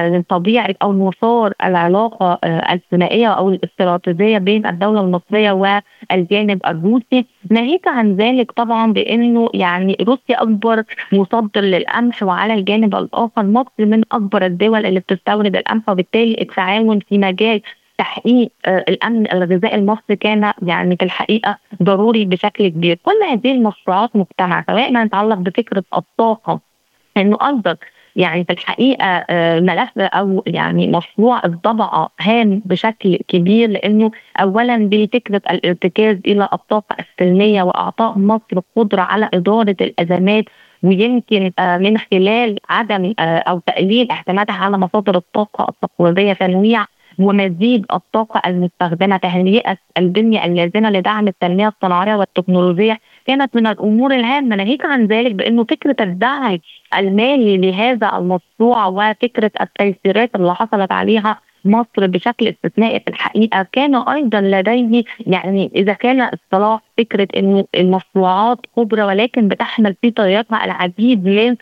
طبيعة أو مسار العلاقة الثنائية أو الاستراتيجية بين الدولة المصرية والجانب الروسي. ناهيك عن ذلك طبعا بأنه يعني روسيا أكبر مصدر للقمح، وعلى الجانب الآخر مصر من أكبر الدول اللي بتستورد القمح، وبالتالي التعاون في مجال تحقيق الأمن الغذائي المصري كان يعني في الحقيقة ضروري بشكل كبير. كل هذه المشروعات مجتمع سواء ما يتعلق بفكرة الطاقة، إنه أيضا يعني في الحقيقة ملف أو يعني مشروع الضبعة هام بشكل كبير، لأنه أولا بفكرة الارتكاز إلى الطاقة السلمية وإعطاء مصر قدرة على إدارة الأزمات، ويمكن من خلال عدم أو تقليل اعتمادها على مصادر الطاقة التقليدية، تنويع ومزيد الطاقة المستخدمة، تهيئة البنية اللازمة لدعم التنمية الصناعية والتكنولوجية كانت من الأمور الهامة. ناهيك عن ذلك بأنه فكرة الدعم المالي لهذا المشروع وفكرة التيسيرات اللي حصلت عليها مصر بشكل استثنائي في الحقيقة كان أيضا لديه يعني إذا كان اصطلاح فكرة أن المشروعات كبرى ولكن بتحمل في طريقها العديد من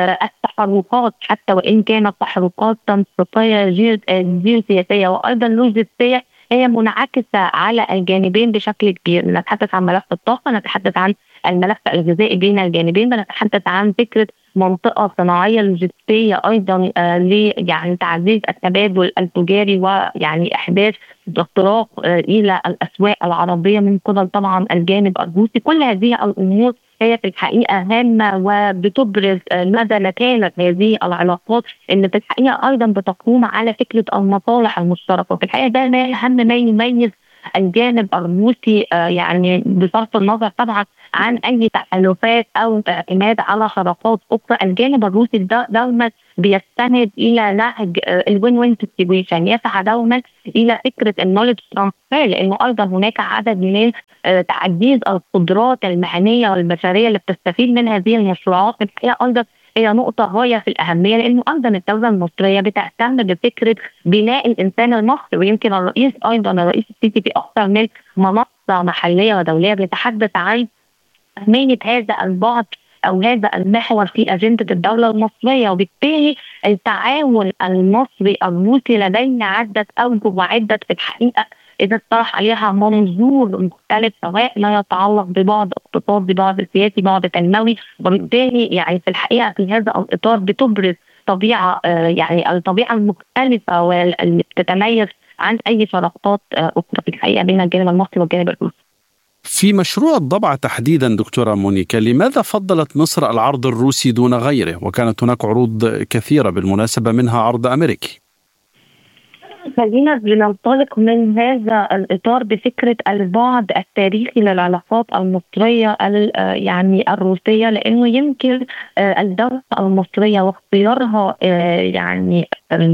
التحركات، حتى وإن كانت تحركات تنسيقية جيوسياسية وأيضا لوجستية هي منعكسة على الجانبين بشكل كبير. نتحدث عن ملف الطاقة، نتحدث عن الملف الغذائي بين الجانبين، نتحدث عن فكرة منطقة صناعية لوجستية أيضا آه ل يعني تعزيز التبادل التجاري ويعني إحداث اختراق آه إلى الأسواق العربية من قبل طبعا الجانب الروسي. كل هذه الأمور هي في الحقيقة هامة وبتبرز مدى مكانة هذه العلاقات اللي في الحقيقة أيضا بتقوم على فكرة المصالح المشتركة. وفي الحقيقة ده أهم ما يميز الجانب الروسي يعني بصرف النظر طبعا عن أي تحالفات أو اعتماد على شراكات أخرى. الجانب الروسي ده دوما بيستند إلى نهج الوين وين سيتويشن، يسعى دوما إلى فكرة النولج ترانسفير، لأنه أيضا هناك عدد من تعزيز القدرات المهنية والبشرية اللي بتستفيد من هذه المشروعات. الحقيقة أيضا هي نقطة غاية في الأهمية، لأنه أيضا الدولة المصرية بتهتم بفكرة بناء الإنسان المصري، ويمكن الرئيس أيضا الرئيس السيسي في أكثر من منصة محلية ودولية بيتحدث عن أهمية هذا البعد أو هذا المحور في أجندة الدولة المصرية. وبالتالي التعاون المصري الروسي لدينا عدة أوجه وعدة في الحقيقة إذا اطرح عليها منظور مختلف، سواء ما يتعلق ببعض اقتصادي، بعض سياسي، بعض تنموي. وبالتالي يعني في الحقيقة في هذا الإطار بتبرز طبيعة يعني الطبيعة المختلفة واللي بتتميز عن أي شراكات أخرى في الحقيقة بين الجانب المصري والجانب الروسي. في مشروع الضبعة تحديدا دكتورة مونيكا، لماذا فضلت مصر العرض الروسي دون غيره؟ وكانت هناك عروض كثيرة بالمناسبة، منها عرض أمريكي. خلينا بننطلق من هذا الإطار بفكرة البعد التاريخي للعلاقات المصرية يعني الروسية، لأنه يمكن الدولة المصرية واختيارها يعني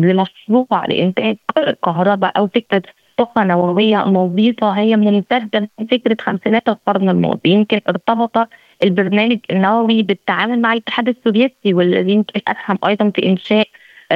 لمشروع لإنتاج كهرباء أو فكرة طاقة نووية نظيفة هي ممتدة من فكرة خمسينات القرن الماضي. يمكن ارتبط البرنامج النووي بالتعامل مع الاتحاد السوفيتي، والذي يمكن أسهم أيضا في إنشاء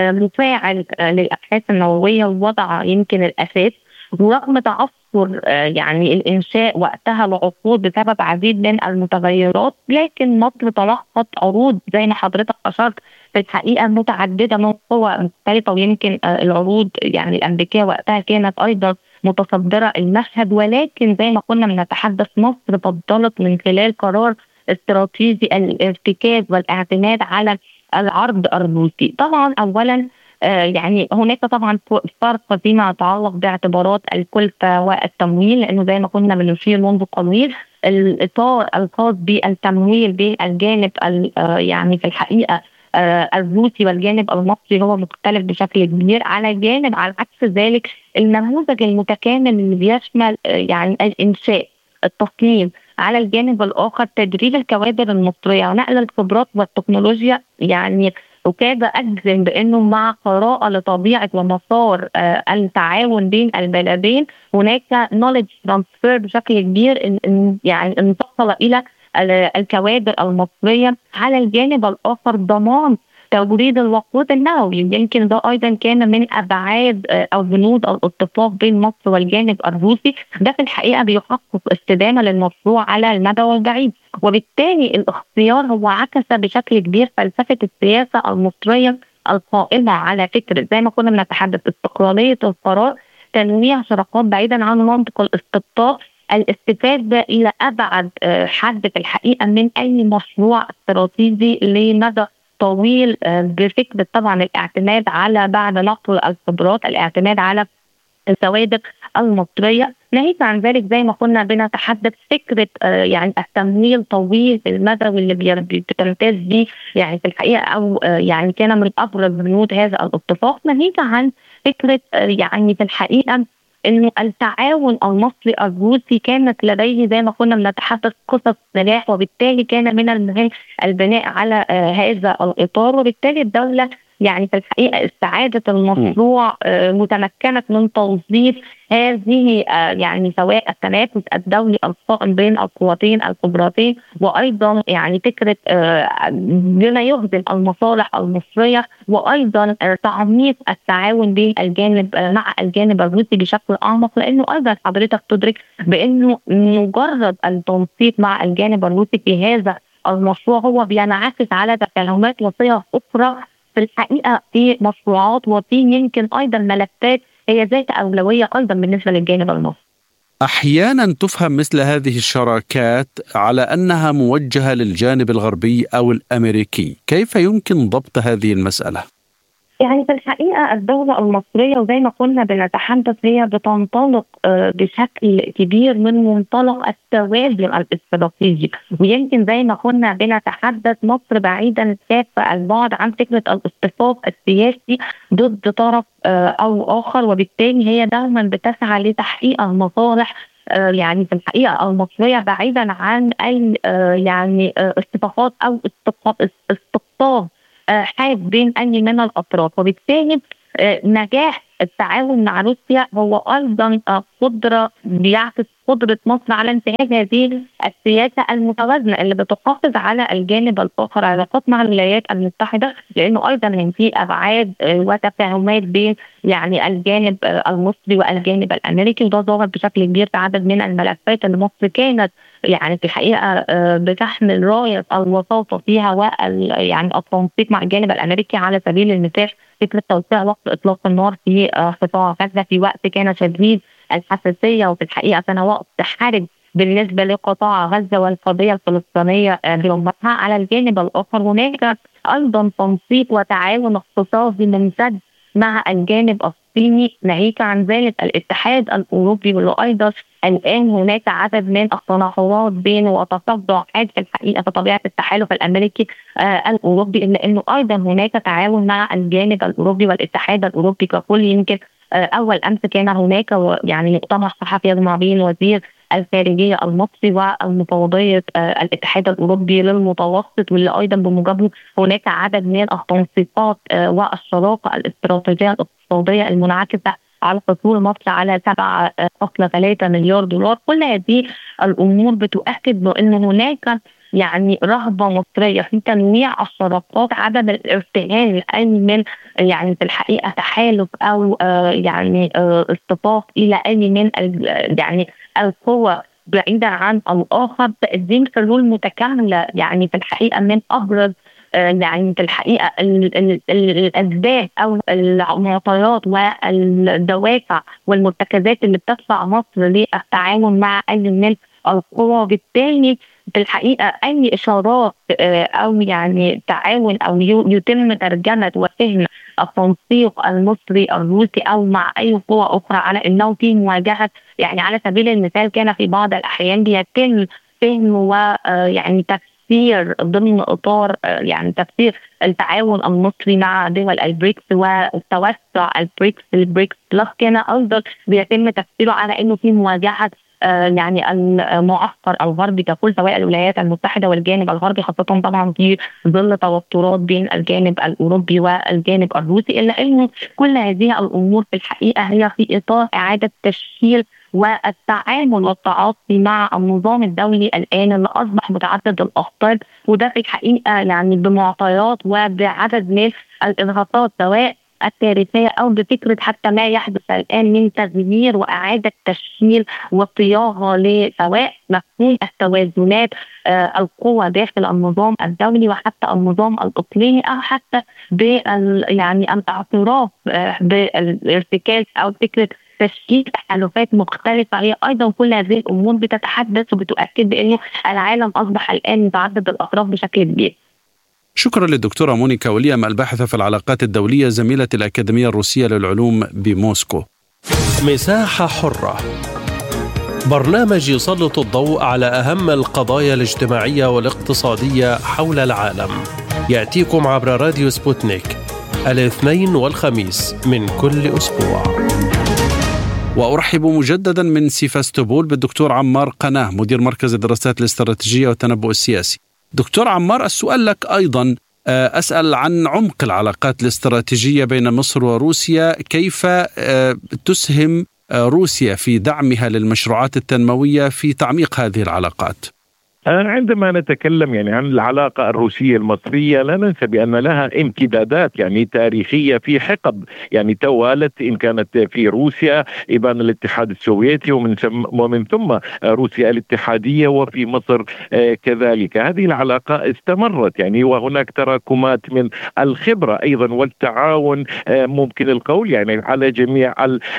مفاعل للأبحاث النووية ووضع يمكن الأساس. ورغم تعثر يعني الإنشاء وقتها العقود بسبب عديد من المتغيرات، لكن مصر تلقت عروض زي ما حضرتك أشرت في الحقيقة متعددة من قوى مختلفة، ويمكن العروض يعني الأمريكية وقتها كانت أيضا متصدرة المشهد. ولكن زي ما كنا بنتحدث مصر فضلت من خلال قرار استراتيجي الارتكاز والاعتماد على العرض الروسي. طبعا أولا آه يعني هناك طبعا فرق فيما يتعلق باعتبارات الكلفة والتمويل، لأنه زي ما كنا بنشير منذ قليل الإطار الخاص بالتمويل بين الجانب آه يعني في الحقيقة آه الروسي والجانب المصري هو مختلف بشكل كبير. على جانب على عكس ذلك النموذج المتكامل اللي بيشمل آه يعني الإنشاء، التصميم، على الجانب الآخر تدريب الكوادر المصرية ونقل الخبرات والتكنولوجيا. يعني وكاد أجزم بأنه مع قراءة لطبيعة ومسار آه التعاون بين البلدين هناك knowledge transfer بشكل كبير، يعني انتقل إلى الكوادر المصرية. على الجانب الآخر ضمان توريد الوقود النووي، يمكن ده أيضا كان من أبعاد أو بنود الاتفاق بين مصر والجانب الروسي. ده في الحقيقة بيحقق استدامة للمشروع على المدى البعيد. وبالتالي الاختيار هو عكس بشكل كبير فلسفة السياسة المصرية القائمة على فكرة زي ما كنا بنتحدث استقلالية القرار، تنويع شراكات بعيدا عن منطق الاستقطاب، الاستفادة إلى أبعد حد في الحقيقة من أي مشروع استراتيجي لمدى طويل، بفكرة طبعا الاعتماد على بعد نقل الخبرات، الاعتماد على الكوادر المصرية. ناهيك عن ذلك زي ما كنا بنتحدث فكرة يعني التمويل طويل المدى واللي بتمتاز به يعني في الحقيقة أو يعني كان من أبرز بنود هذا الاتفاق. ناهيك عن فكرة يعني في الحقيقة إنه التعاون المصري الروسي كانت لديه زي ما كنا بنتحدث قصص نجاح، وبالتالي كان من المهم البناء على آه هذا الإطار. وبالتالي الدولة يعني في الحقيقة استعادت المشروع آه متمكنت من توظيف هذه آه يعني سواء التنافس الدولي القائم بين القوتين الكبرتين، وأيضا يعني فكرة آه بما يخدم المصالح المصرية، وأيضا آه تعميق التعاون بين الجانب آه مع الجانب الروسي بشكل أعمق. لأنه أيضا حضرتك تدرك بأنه مجرد التنسيق مع الجانب الروسي في هذا المشروع هو بينعكس على تفاهمات وصيغ أخرى في الحقيقة في مشروعات وفي يمكن أيضا ملفات هي ذات أولوية أيضا بالنسبة للجانب المصري. أحيانا تفهم مثل هذه الشراكات على أنها موجهة للجانب الغربي أو الأمريكي، كيف يمكن ضبط هذه المسألة؟ يعني في الحقيقة الدولة المصرية وزي ما كنا بنتحدث هي بتنطلق بشكل كبير من منطلق التوازن الاستراتيجي، ويمكن زي ما كنا بنتحدث مصر بعيدا كافة البعد عن فكرة الاصطفاف السياسي ضد طرف أو آخر، وبالتالي هي دائما بتسعى لتحقيق المصالح يعني في الحقيقة المصرية بعيدا عن أي يعني اصطفافات أو استقطاب حاد بين أي من الأطراف. وبالتالي نجاح التعاون مع روسيا هو أيضا قدرة بيعكس قدرة مصر على انتهاج هذه السياسة المتوازنة اللي بتحافظ على الجانب الآخر علاقات مع الولايات المتحدة، لأنه أيضا في أبعاد وتفاهمات بين يعني الجانب المصري والجانب الأمريكي، وده ظهر بشكل كبير في عدد من الملفات اللي مصر كانت يعني في الحقيقة بتحمل راية الوساطة فيها وال يعني التنسيق مع الجانب الأمريكي. على سبيل المثال فكرة توسيع وقت إطلاق النار في قطاع غزة في وقت كان شديد الحساسية، وفي الحقيقة كان وقت حرج بالنسبة لقطاع غزة والقضية الفلسطينية برمتها. على الجانب الآخر هناك أيضا تنسيق وتعاون اقتصادي ممتد مع الجانب الصيني، ناهيك عن ذلك الاتحاد الأوروبي، واللي أيضا الآن هناك عدد من التناقضات بينه وتصدع حاد في الحقيقة في طبيعة التحالف الأمريكي آه الأوروبي، إلا أنه أيضا هناك تعاون مع الجانب الأوروبي والاتحاد الأوروبي ككل. يمكن آه أول أمس كان هناك يعني مؤتمر صحفي ما بين وزير الخارجية المصري والمفوضية آه الاتحاد الأوروبي للمتوسط، واللي أيضا بمجابله هناك عدد من التنسيقات آه والشراكة الاستراتيجية الاقتصادية المنعكسة على حصول مصر على سبعة فاصلة ثلاثة مليار دولار. كل هذه الأمور بتؤكد بأن هناك يعني رغبة مصرية في تنويع الشراكات، عدم الارتهان أي من يعني في الحقيقة تحالف أو آه يعني آه اصطفاف إلى أي من يعني القوى بعيدة عن الآخر، تقديم حلول متكاملة. يعني في الحقيقة من أبرز يعني في الحقيقة الأسباب أو المعطيات والدوافع والمرتكزات اللي بتدفع مصر للتعاون مع أي من القوى. بالتالي في الحقيقة أي إشارات أو يعني تعاون أو يتم ترجمة وفهم التنسيق المصري الروسي أو مع أي قوى أخرى على أنه في مواجهة، يعني على سبيل المثال كان في بعض الأحيان بيتم فهم ويعني تفسير ضمن إطار يعني تفسير التعاون المصري مع دول البريكس والتوسع البريكس البريكس بلس، كان أيضا بيتم تفسيره على أنه في مواجهة يعني المعسكر الغربي ككل، سواء الولايات المتحدة والجانب الغربي، خاصة طبعا في ظل توترات بين الجانب الأوروبي والجانب الروسي. إلا أنه كل هذه الأمور في الحقيقة هي في إطار إعادة تشكيل والتعامل والتعاطي مع النظام الدولي الآن اللي أصبح متعدد الأخطار، وده في الحقيقة يعني بمعطيات وبعدد من الإرهاقات سواء التاريخية أو بفكرة حتى ما يحدث الآن من تغيير وإعادة تشكيل وصياغة لسواء مفهوم التوازنات آه القوى داخل النظام الدولي وحتى النظام الإقليمي، أو حتى بال يعني الاعتراف آه بالارتكاز أو فكرة تشكيل تحالفات مختلفة. هي أيضا كل هذه الأمور بتتحدث وبتؤكد بأن العالم أصبح الآن متعدد الأطراف بشكل كبير. شكرا للدكتورة مونيكا وليام، الباحثة في العلاقات الدولية، زميلة الأكاديمية الروسية للعلوم بموسكو. مساحة حرة، برنامج يسلط الضوء على أهم القضايا الاجتماعية والاقتصادية حول العالم، يأتيكم عبر راديو سبوتنيك الاثنين والخميس من كل أسبوع. وأرحب مجددا من سيفاستوبول بالدكتور عمار قناه، مدير مركز الدراسات الاستراتيجية والتنبؤ السياسي. دكتور عمار، السؤال لك أيضا، أسأل عن عمق العلاقات الاستراتيجية بين مصر وروسيا، كيف تسهم روسيا في دعمها للمشروعات التنموية في تعميق هذه العلاقات؟ عندما نتكلم يعني عن العلاقة الروسية المصرية لا ننسى بأن لها امتدادات يعني تاريخية في حقب يعني توالت، إن كانت في روسيا إبان الاتحاد السوفيتي ومن ثم ومن ثم روسيا الاتحادية، وفي مصر كذلك. هذه العلاقة استمرت يعني، وهناك تراكمات من الخبرة أيضا والتعاون ممكن القول يعني على جميع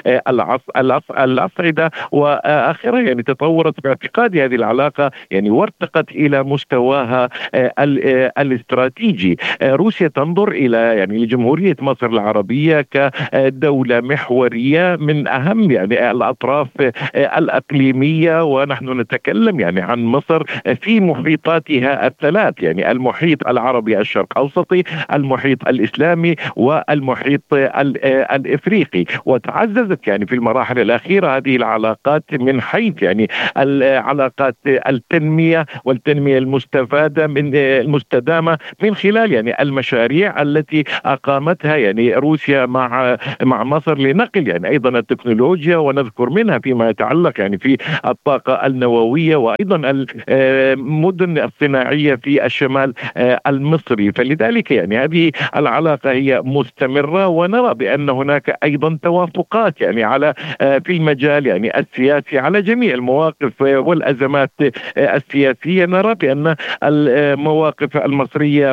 الأصعدة، وآخرها يعني تطورت باعتقاد هذه العلاقة يعني ارتقت إلى مستواها الاستراتيجي. روسيا تنظر إلى يعني لجمهورية مصر العربية كدولة محورية من أهم يعني الأطراف الأقليمية، ونحن نتكلم يعني عن مصر في محيطاتها الثلاث، يعني المحيط العربي الشرق أوسطي، المحيط الإسلامي، والمحيط الإفريقي. وتعززت يعني في المراحل الأخيرة هذه العلاقات من حيث يعني العلاقات التنمية والتنمية المستفادة من المستدامة من خلال يعني المشاريع التي أقامتها يعني روسيا مع مع مصر لنقل يعني أيضا التكنولوجيا، ونذكر منها فيما يتعلق يعني في الطاقة النووية وأيضا المدن الصناعية في الشمال المصري. فلذلك يعني هذه العلاقة هي مستمرة، ونرى بأن هناك أيضا توافقات يعني على في المجال يعني السياسي على جميع المواقف والأزمات السياسية. نرى بأن المواقف المصرية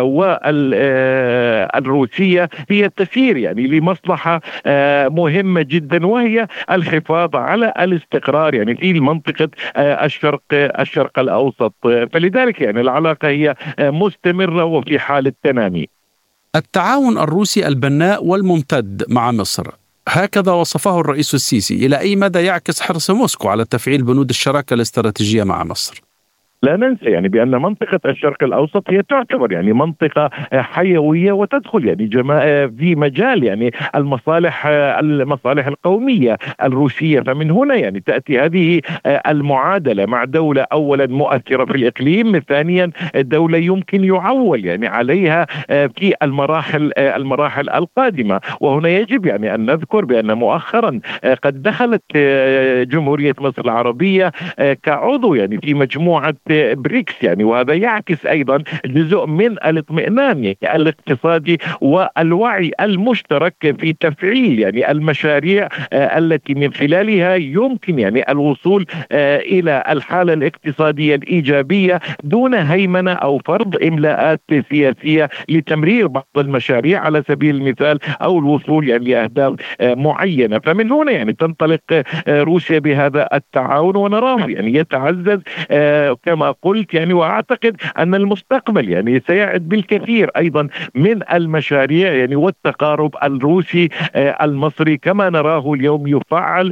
والروسية هي تسير يعني لمصلحة مهمة جدا، وهي الحفاظ على الاستقرار يعني في منطقة الشرق الشرق الأوسط. فلذلك يعني العلاقة هي مستمرة وفي حالة تنامي. التعاون الروسي البناء والممتد مع مصر هكذا وصفه الرئيس السيسي، إلى أي مدى يعكس حرص موسكو على تفعيل بنود الشراكة الاستراتيجية مع مصر؟ لا ننسى يعني بأن منطقة الشرق الأوسط هي تعتبر يعني منطقة حيوية، وتدخل يعني جماعة في مجال يعني المصالح المصالح القومية الروسية. فمن هنا يعني تأتي هذه المعادلة مع دولة أولا مؤثرة في الإقليم، ثانيا دولة يمكن يعول يعني عليها في المراحل المراحل القادمة. وهنا يجب يعني أن نذكر بأن مؤخرا قد دخلت جمهورية مصر العربية كعضو يعني في مجموعة بريكس يعني، وهذا يعكس أيضا جزء من الاطمئنان يعني الاقتصادي والوعي المشترك في تفعيل يعني المشاريع التي من خلالها يمكن يعني الوصول إلى الحالة الاقتصادية الإيجابية دون هيمنة أو فرض إملاءات سياسية لتمرير بعض المشاريع على سبيل المثال، أو الوصول يعني لأهداف معينة. فمن هنا يعني تنطلق روسيا بهذا التعاون، ونراه يعني يتعزز كما قلت يعني. وأعتقد أن المستقبل يعني سيعد بالكثير أيضا من المشاريع يعني، والتقارب الروسي المصري كما نراه اليوم يفعل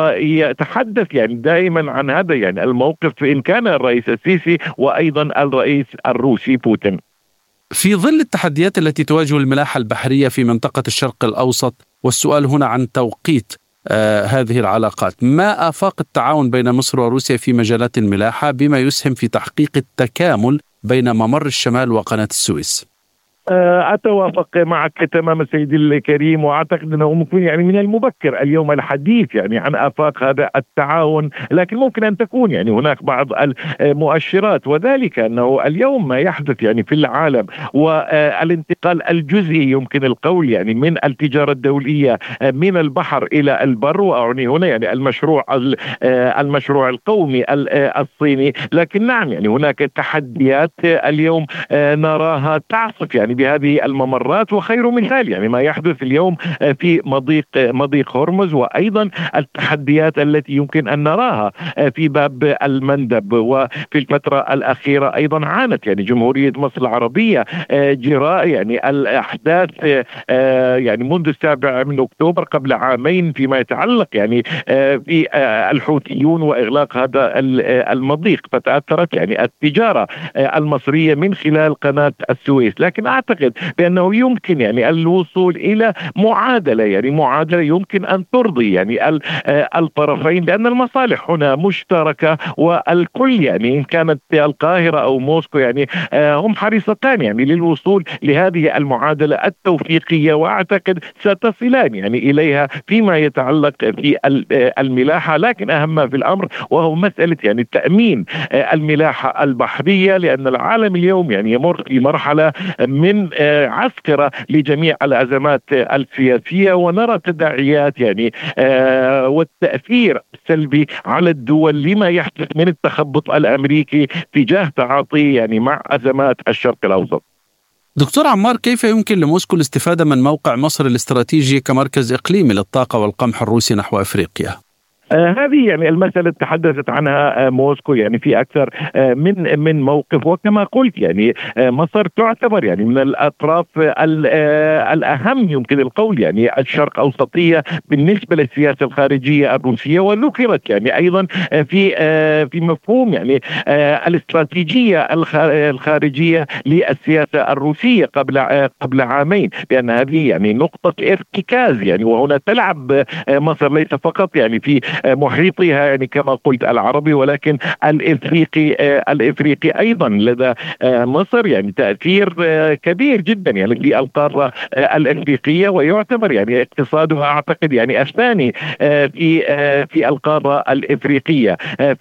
ويتحدث يعني دائما عن هذا يعني الموقف، إن كان الرئيس السيسي وأيضا الرئيس الروسي بوتين. في ظل التحديات التي تواجه الملاحة البحرية في منطقة الشرق الأوسط، والسؤال هنا عن توقيت آه هذه العلاقات، ما آفاق التعاون بين مصر وروسيا في مجالات الملاحة بما يسهم في تحقيق التكامل بين ممر الشمال وقناة السويس؟ أتوافق معك تماما سيدي الكريم، وأعتقد أنه ممكن يعني من المبكر اليوم الحديث يعني عن آفاق هذا التعاون، لكن ممكن أن تكون يعني هناك بعض المؤشرات، وذلك أنه اليوم ما يحدث يعني في العالم والانتقال الجزئي يمكن القول يعني من التجارة الدولية من البحر إلى البر، وأعني هنا يعني المشروع المشروع القومي الصيني. لكن نعم يعني هناك تحديات اليوم نراها تعصف يعني بهذه الممرات، وخير مثال يعني ما يحدث اليوم في مضيق مضيق هرمز، وأيضا التحديات التي يمكن أن نراها في باب المندب. وفي الفترة الأخيرة أيضا عانت يعني جمهورية مصر العربية جراء يعني الأحداث يعني منذ السابع من أكتوبر قبل عامين فيما يتعلق يعني في الحوثيون وإغلاق هذا المضيق، فتأثرت يعني التجارة المصرية من خلال قناة السويس. لكن أعتقد بأنه يمكن يعني الوصول إلى معادلة يعني معادلة يمكن أن ترضي يعني الطرفين، لأن المصالح هنا مشتركة، والكل يعني إن كانت القاهرة أو موسكو يعني هم حريصتان يعني للوصول لهذه المعادلة التوفيقية، وأعتقد ستصلان يعني إليها فيما يتعلق في الملاحة. لكن أهم ما في الأمر وهو مسألة يعني تأمين الملاحة البحرية، لأن العالم اليوم يعني يمر في مرحلة من عسكرة لجميع الأزمات السياسية، ونرى تداعيات يعني والتأثير السلبي على الدول لما يحدث من التخبط الأمريكي تجاه تعاطي يعني مع أزمات الشرق الأوسط. دكتور عمار، كيف يمكن لموسكو الاستفادة من موقع مصر الاستراتيجي كمركز إقليمي للطاقة والقمح الروسي نحو أفريقيا؟ آه هذه يعني المسألة تحدثت عنها آه موسكو يعني في أكثر آه من من موقف، وكما قلت يعني آه مصر تعتبر يعني من الأطراف آه الأهم يمكن القول يعني الشرق أوسطية بالنسبة للسياسة الخارجية الروسية، وذكرت يعني أيضا آه في آه في مفهوم يعني آه الاستراتيجية الخارجية للسياسة الروسية قبل آه قبل عامين، بأن هذه يعني نقطة ارتكاز يعني، وهنا تلعب آه مصر ليس فقط يعني في محيطها يعني كما قلت العربي، ولكن الافريقي الافريقي ايضا لدى مصر يعني تاثير كبير جدا يعني في القاره الافريقيه، ويعتبر يعني اقتصادها اعتقد يعني الثاني في في القاره الافريقيه.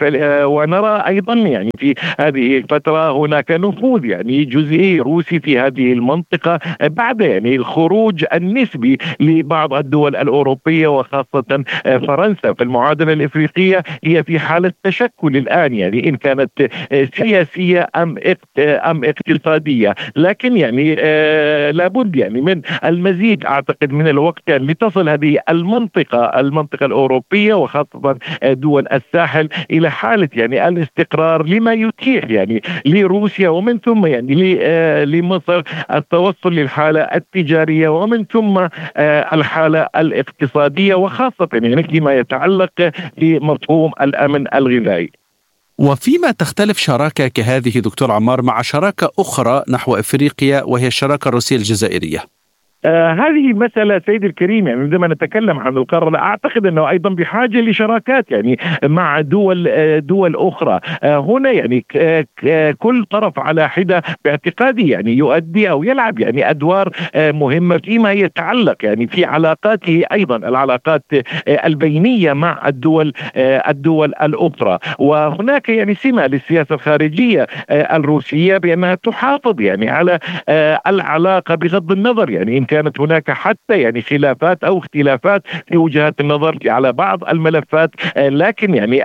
ونرى ايضا يعني في هذه الفتره هناك نفوذ يعني جزئي روسي في هذه المنطقه بعد يعني الخروج النسبي لبعض الدول الاوروبيه وخاصه فرنسا. فالمعادلة الإفريقية هي في حالة تشكل الآن يعني إن كانت سياسية أم أم اقتصادية، لكن يعني آه لابد يعني من المزيد أعتقد من الوقت يعني لتصل هذه المنطقة المنطقة الأوروبية وخاصة دول الساحل إلى حالة يعني الاستقرار لما يتيح يعني لروسيا ومن ثم يعني آه لمصر التوصل للحالة التجارية ومن ثم آه الحالة الاقتصادية، وخاصة يعني فيما يتعلق بمفهوم الأمن الغذائي. وفيما تختلف شراكة كهذه دكتور عمار مع شراكة أخرى نحو إفريقيا وهي الشراكة الروسية الجزائرية؟ آه هذه مسألة سيد الكريم يعني عندما نتكلم عن القارة أعتقد أنه أيضا بحاجة لشراكات يعني مع دول آه دول أخرى. آه هنا يعني آه كل طرف على حدة باعتقادي يعني يؤدي أو يلعب يعني أدوار آه مهمة فيما يتعلق يعني في علاقاته أيضا العلاقات آه البينية مع الدول آه الدول الأخرى. وهناك يعني سمة للسياسة الخارجية آه الروسية بأنها تحافظ يعني على آه العلاقة بغض النظر يعني إن كانت هناك حتى يعني خلافات أو اختلافات في وجهات النظر على بعض الملفات، لكن يعني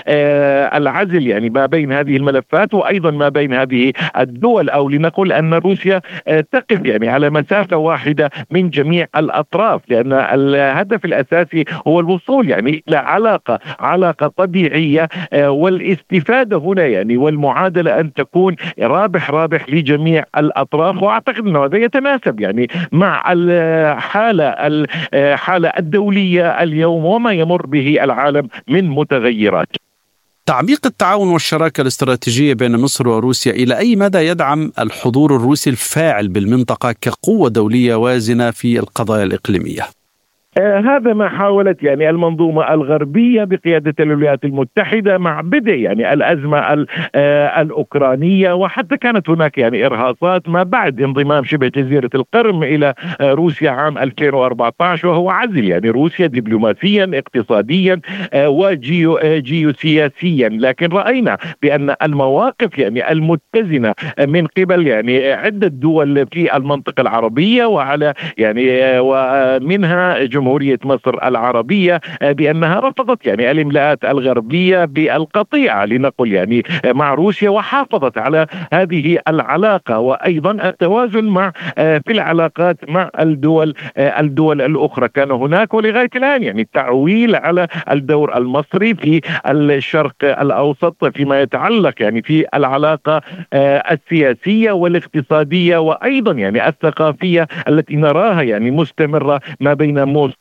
العزل يعني ما بين هذه الملفات وأيضا ما بين هذه الدول، أو لنقول أن روسيا تقف يعني على مسافة واحدة من جميع الأطراف، لأن الهدف الأساسي هو الوصول يعني إلى علاقة علاقة طبيعية، والاستفادة هنا يعني والمعادلة أن تكون رابح رابح لجميع الأطراف. وأعتقد أنه هذا يتناسب يعني مع الحالة الحالة الدولية اليوم وما يمر به العالم من متغيرات. تعميق التعاون والشراكة الاستراتيجية بين مصر وروسيا إلى أي مدى يدعم الحضور الروسي الفاعل بالمنطقة كقوة دولية وازنة في القضايا الإقليمية؟ آه هذا ما حاولت يعني المنظومة الغربية بقيادة الولايات المتحدة مع بدء يعني الأزمة آه الأوكرانية، وحتى كانت هناك يعني إرهاصات ما بعد انضمام شبه جزيرة القرم إلى آه روسيا عام ألفين وأربعة عشر، وهو عزل يعني روسيا دبلوماسيا اقتصاديا آه وجيو آه جيوسياسيا. لكن رأينا بأن المواقف يعني المتزنة من قبل يعني عدة دول في المنطقة العربية وعلى يعني آه ومنها جمهورية جمهورية مصر العربية بأنها رفضت يعني الإملاءات الغربية بالقطيعة لنقل يعني مع روسيا، وحافظت على هذه العلاقة وأيضا التوازن مع في العلاقات مع الدول الدول الأخرى. كان هناك ولغاية الآن يعني التعويل على الدور المصري في الشرق الأوسط فيما يتعلق يعني في العلاقة السياسية والاقتصادية وأيضا يعني الثقافية التي نراها يعني مستمرة ما بين موسكو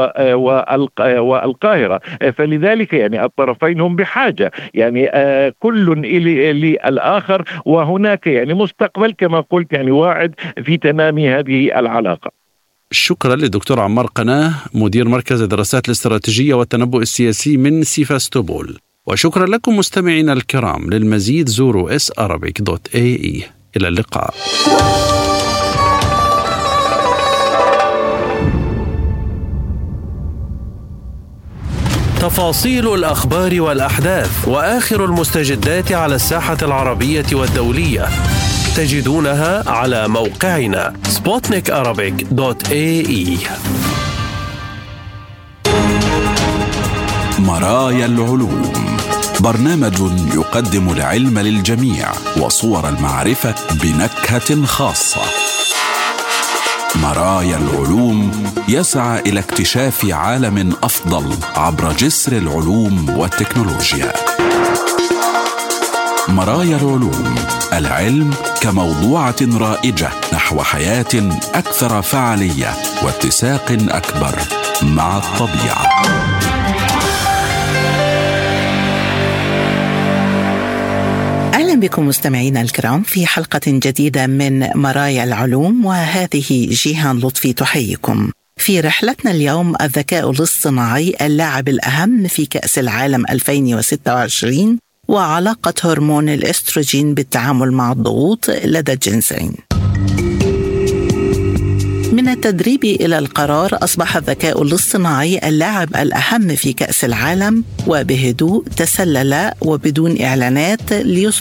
والقاهرة. فلذلك يعني الطرفين هم بحاجة يعني كل للآخر، وهناك يعني مستقبل كما قلت يعني واعد في تنامي هذه العلاقة. شكرا للدكتور عمار قناه مدير مركز الدراسات الاستراتيجية والتنبؤ السياسي من سيفاستوبول. وشكرا لكم مستمعينا الكرام. للمزيد زوروا اس ارابيك دوت اي اي. إلى اللقاء. تفاصيل الأخبار والأحداث وآخر المستجدات على الساحة العربية والدولية تجدونها على موقعنا سبوتنيك أرابيك دوت اي اي. مرايا العلوم، برنامج يقدم العلم للجميع وصور المعرفة بنكهة خاصة. مرايا العلوم يسعى إلى اكتشاف عالم أفضل عبر جسر العلوم والتكنولوجيا. مرايا العلوم، العلم كموضوعة رائجة نحو حياة أكثر فعالية واتساق أكبر مع الطبيعة. أهلا بكم مستمعينا الكرام في حلقة جديدة من مرايا العلوم، وهذه جيهان لطفي تحييكم. في رحلتنا اليوم الذكاء الاصطناعي اللاعب الأهم في كأس العالم ألفين وستة وعشرين وعلاقة هرمون الأستروجين بالتعامل مع الضغوط لدى الجنسين. من التدريب إلى القرار أصبح الذكاء الاصطناعي اللاعب الأهم في كأس العالم، وبهدوء تسلل وبدون إعلانات ليصبح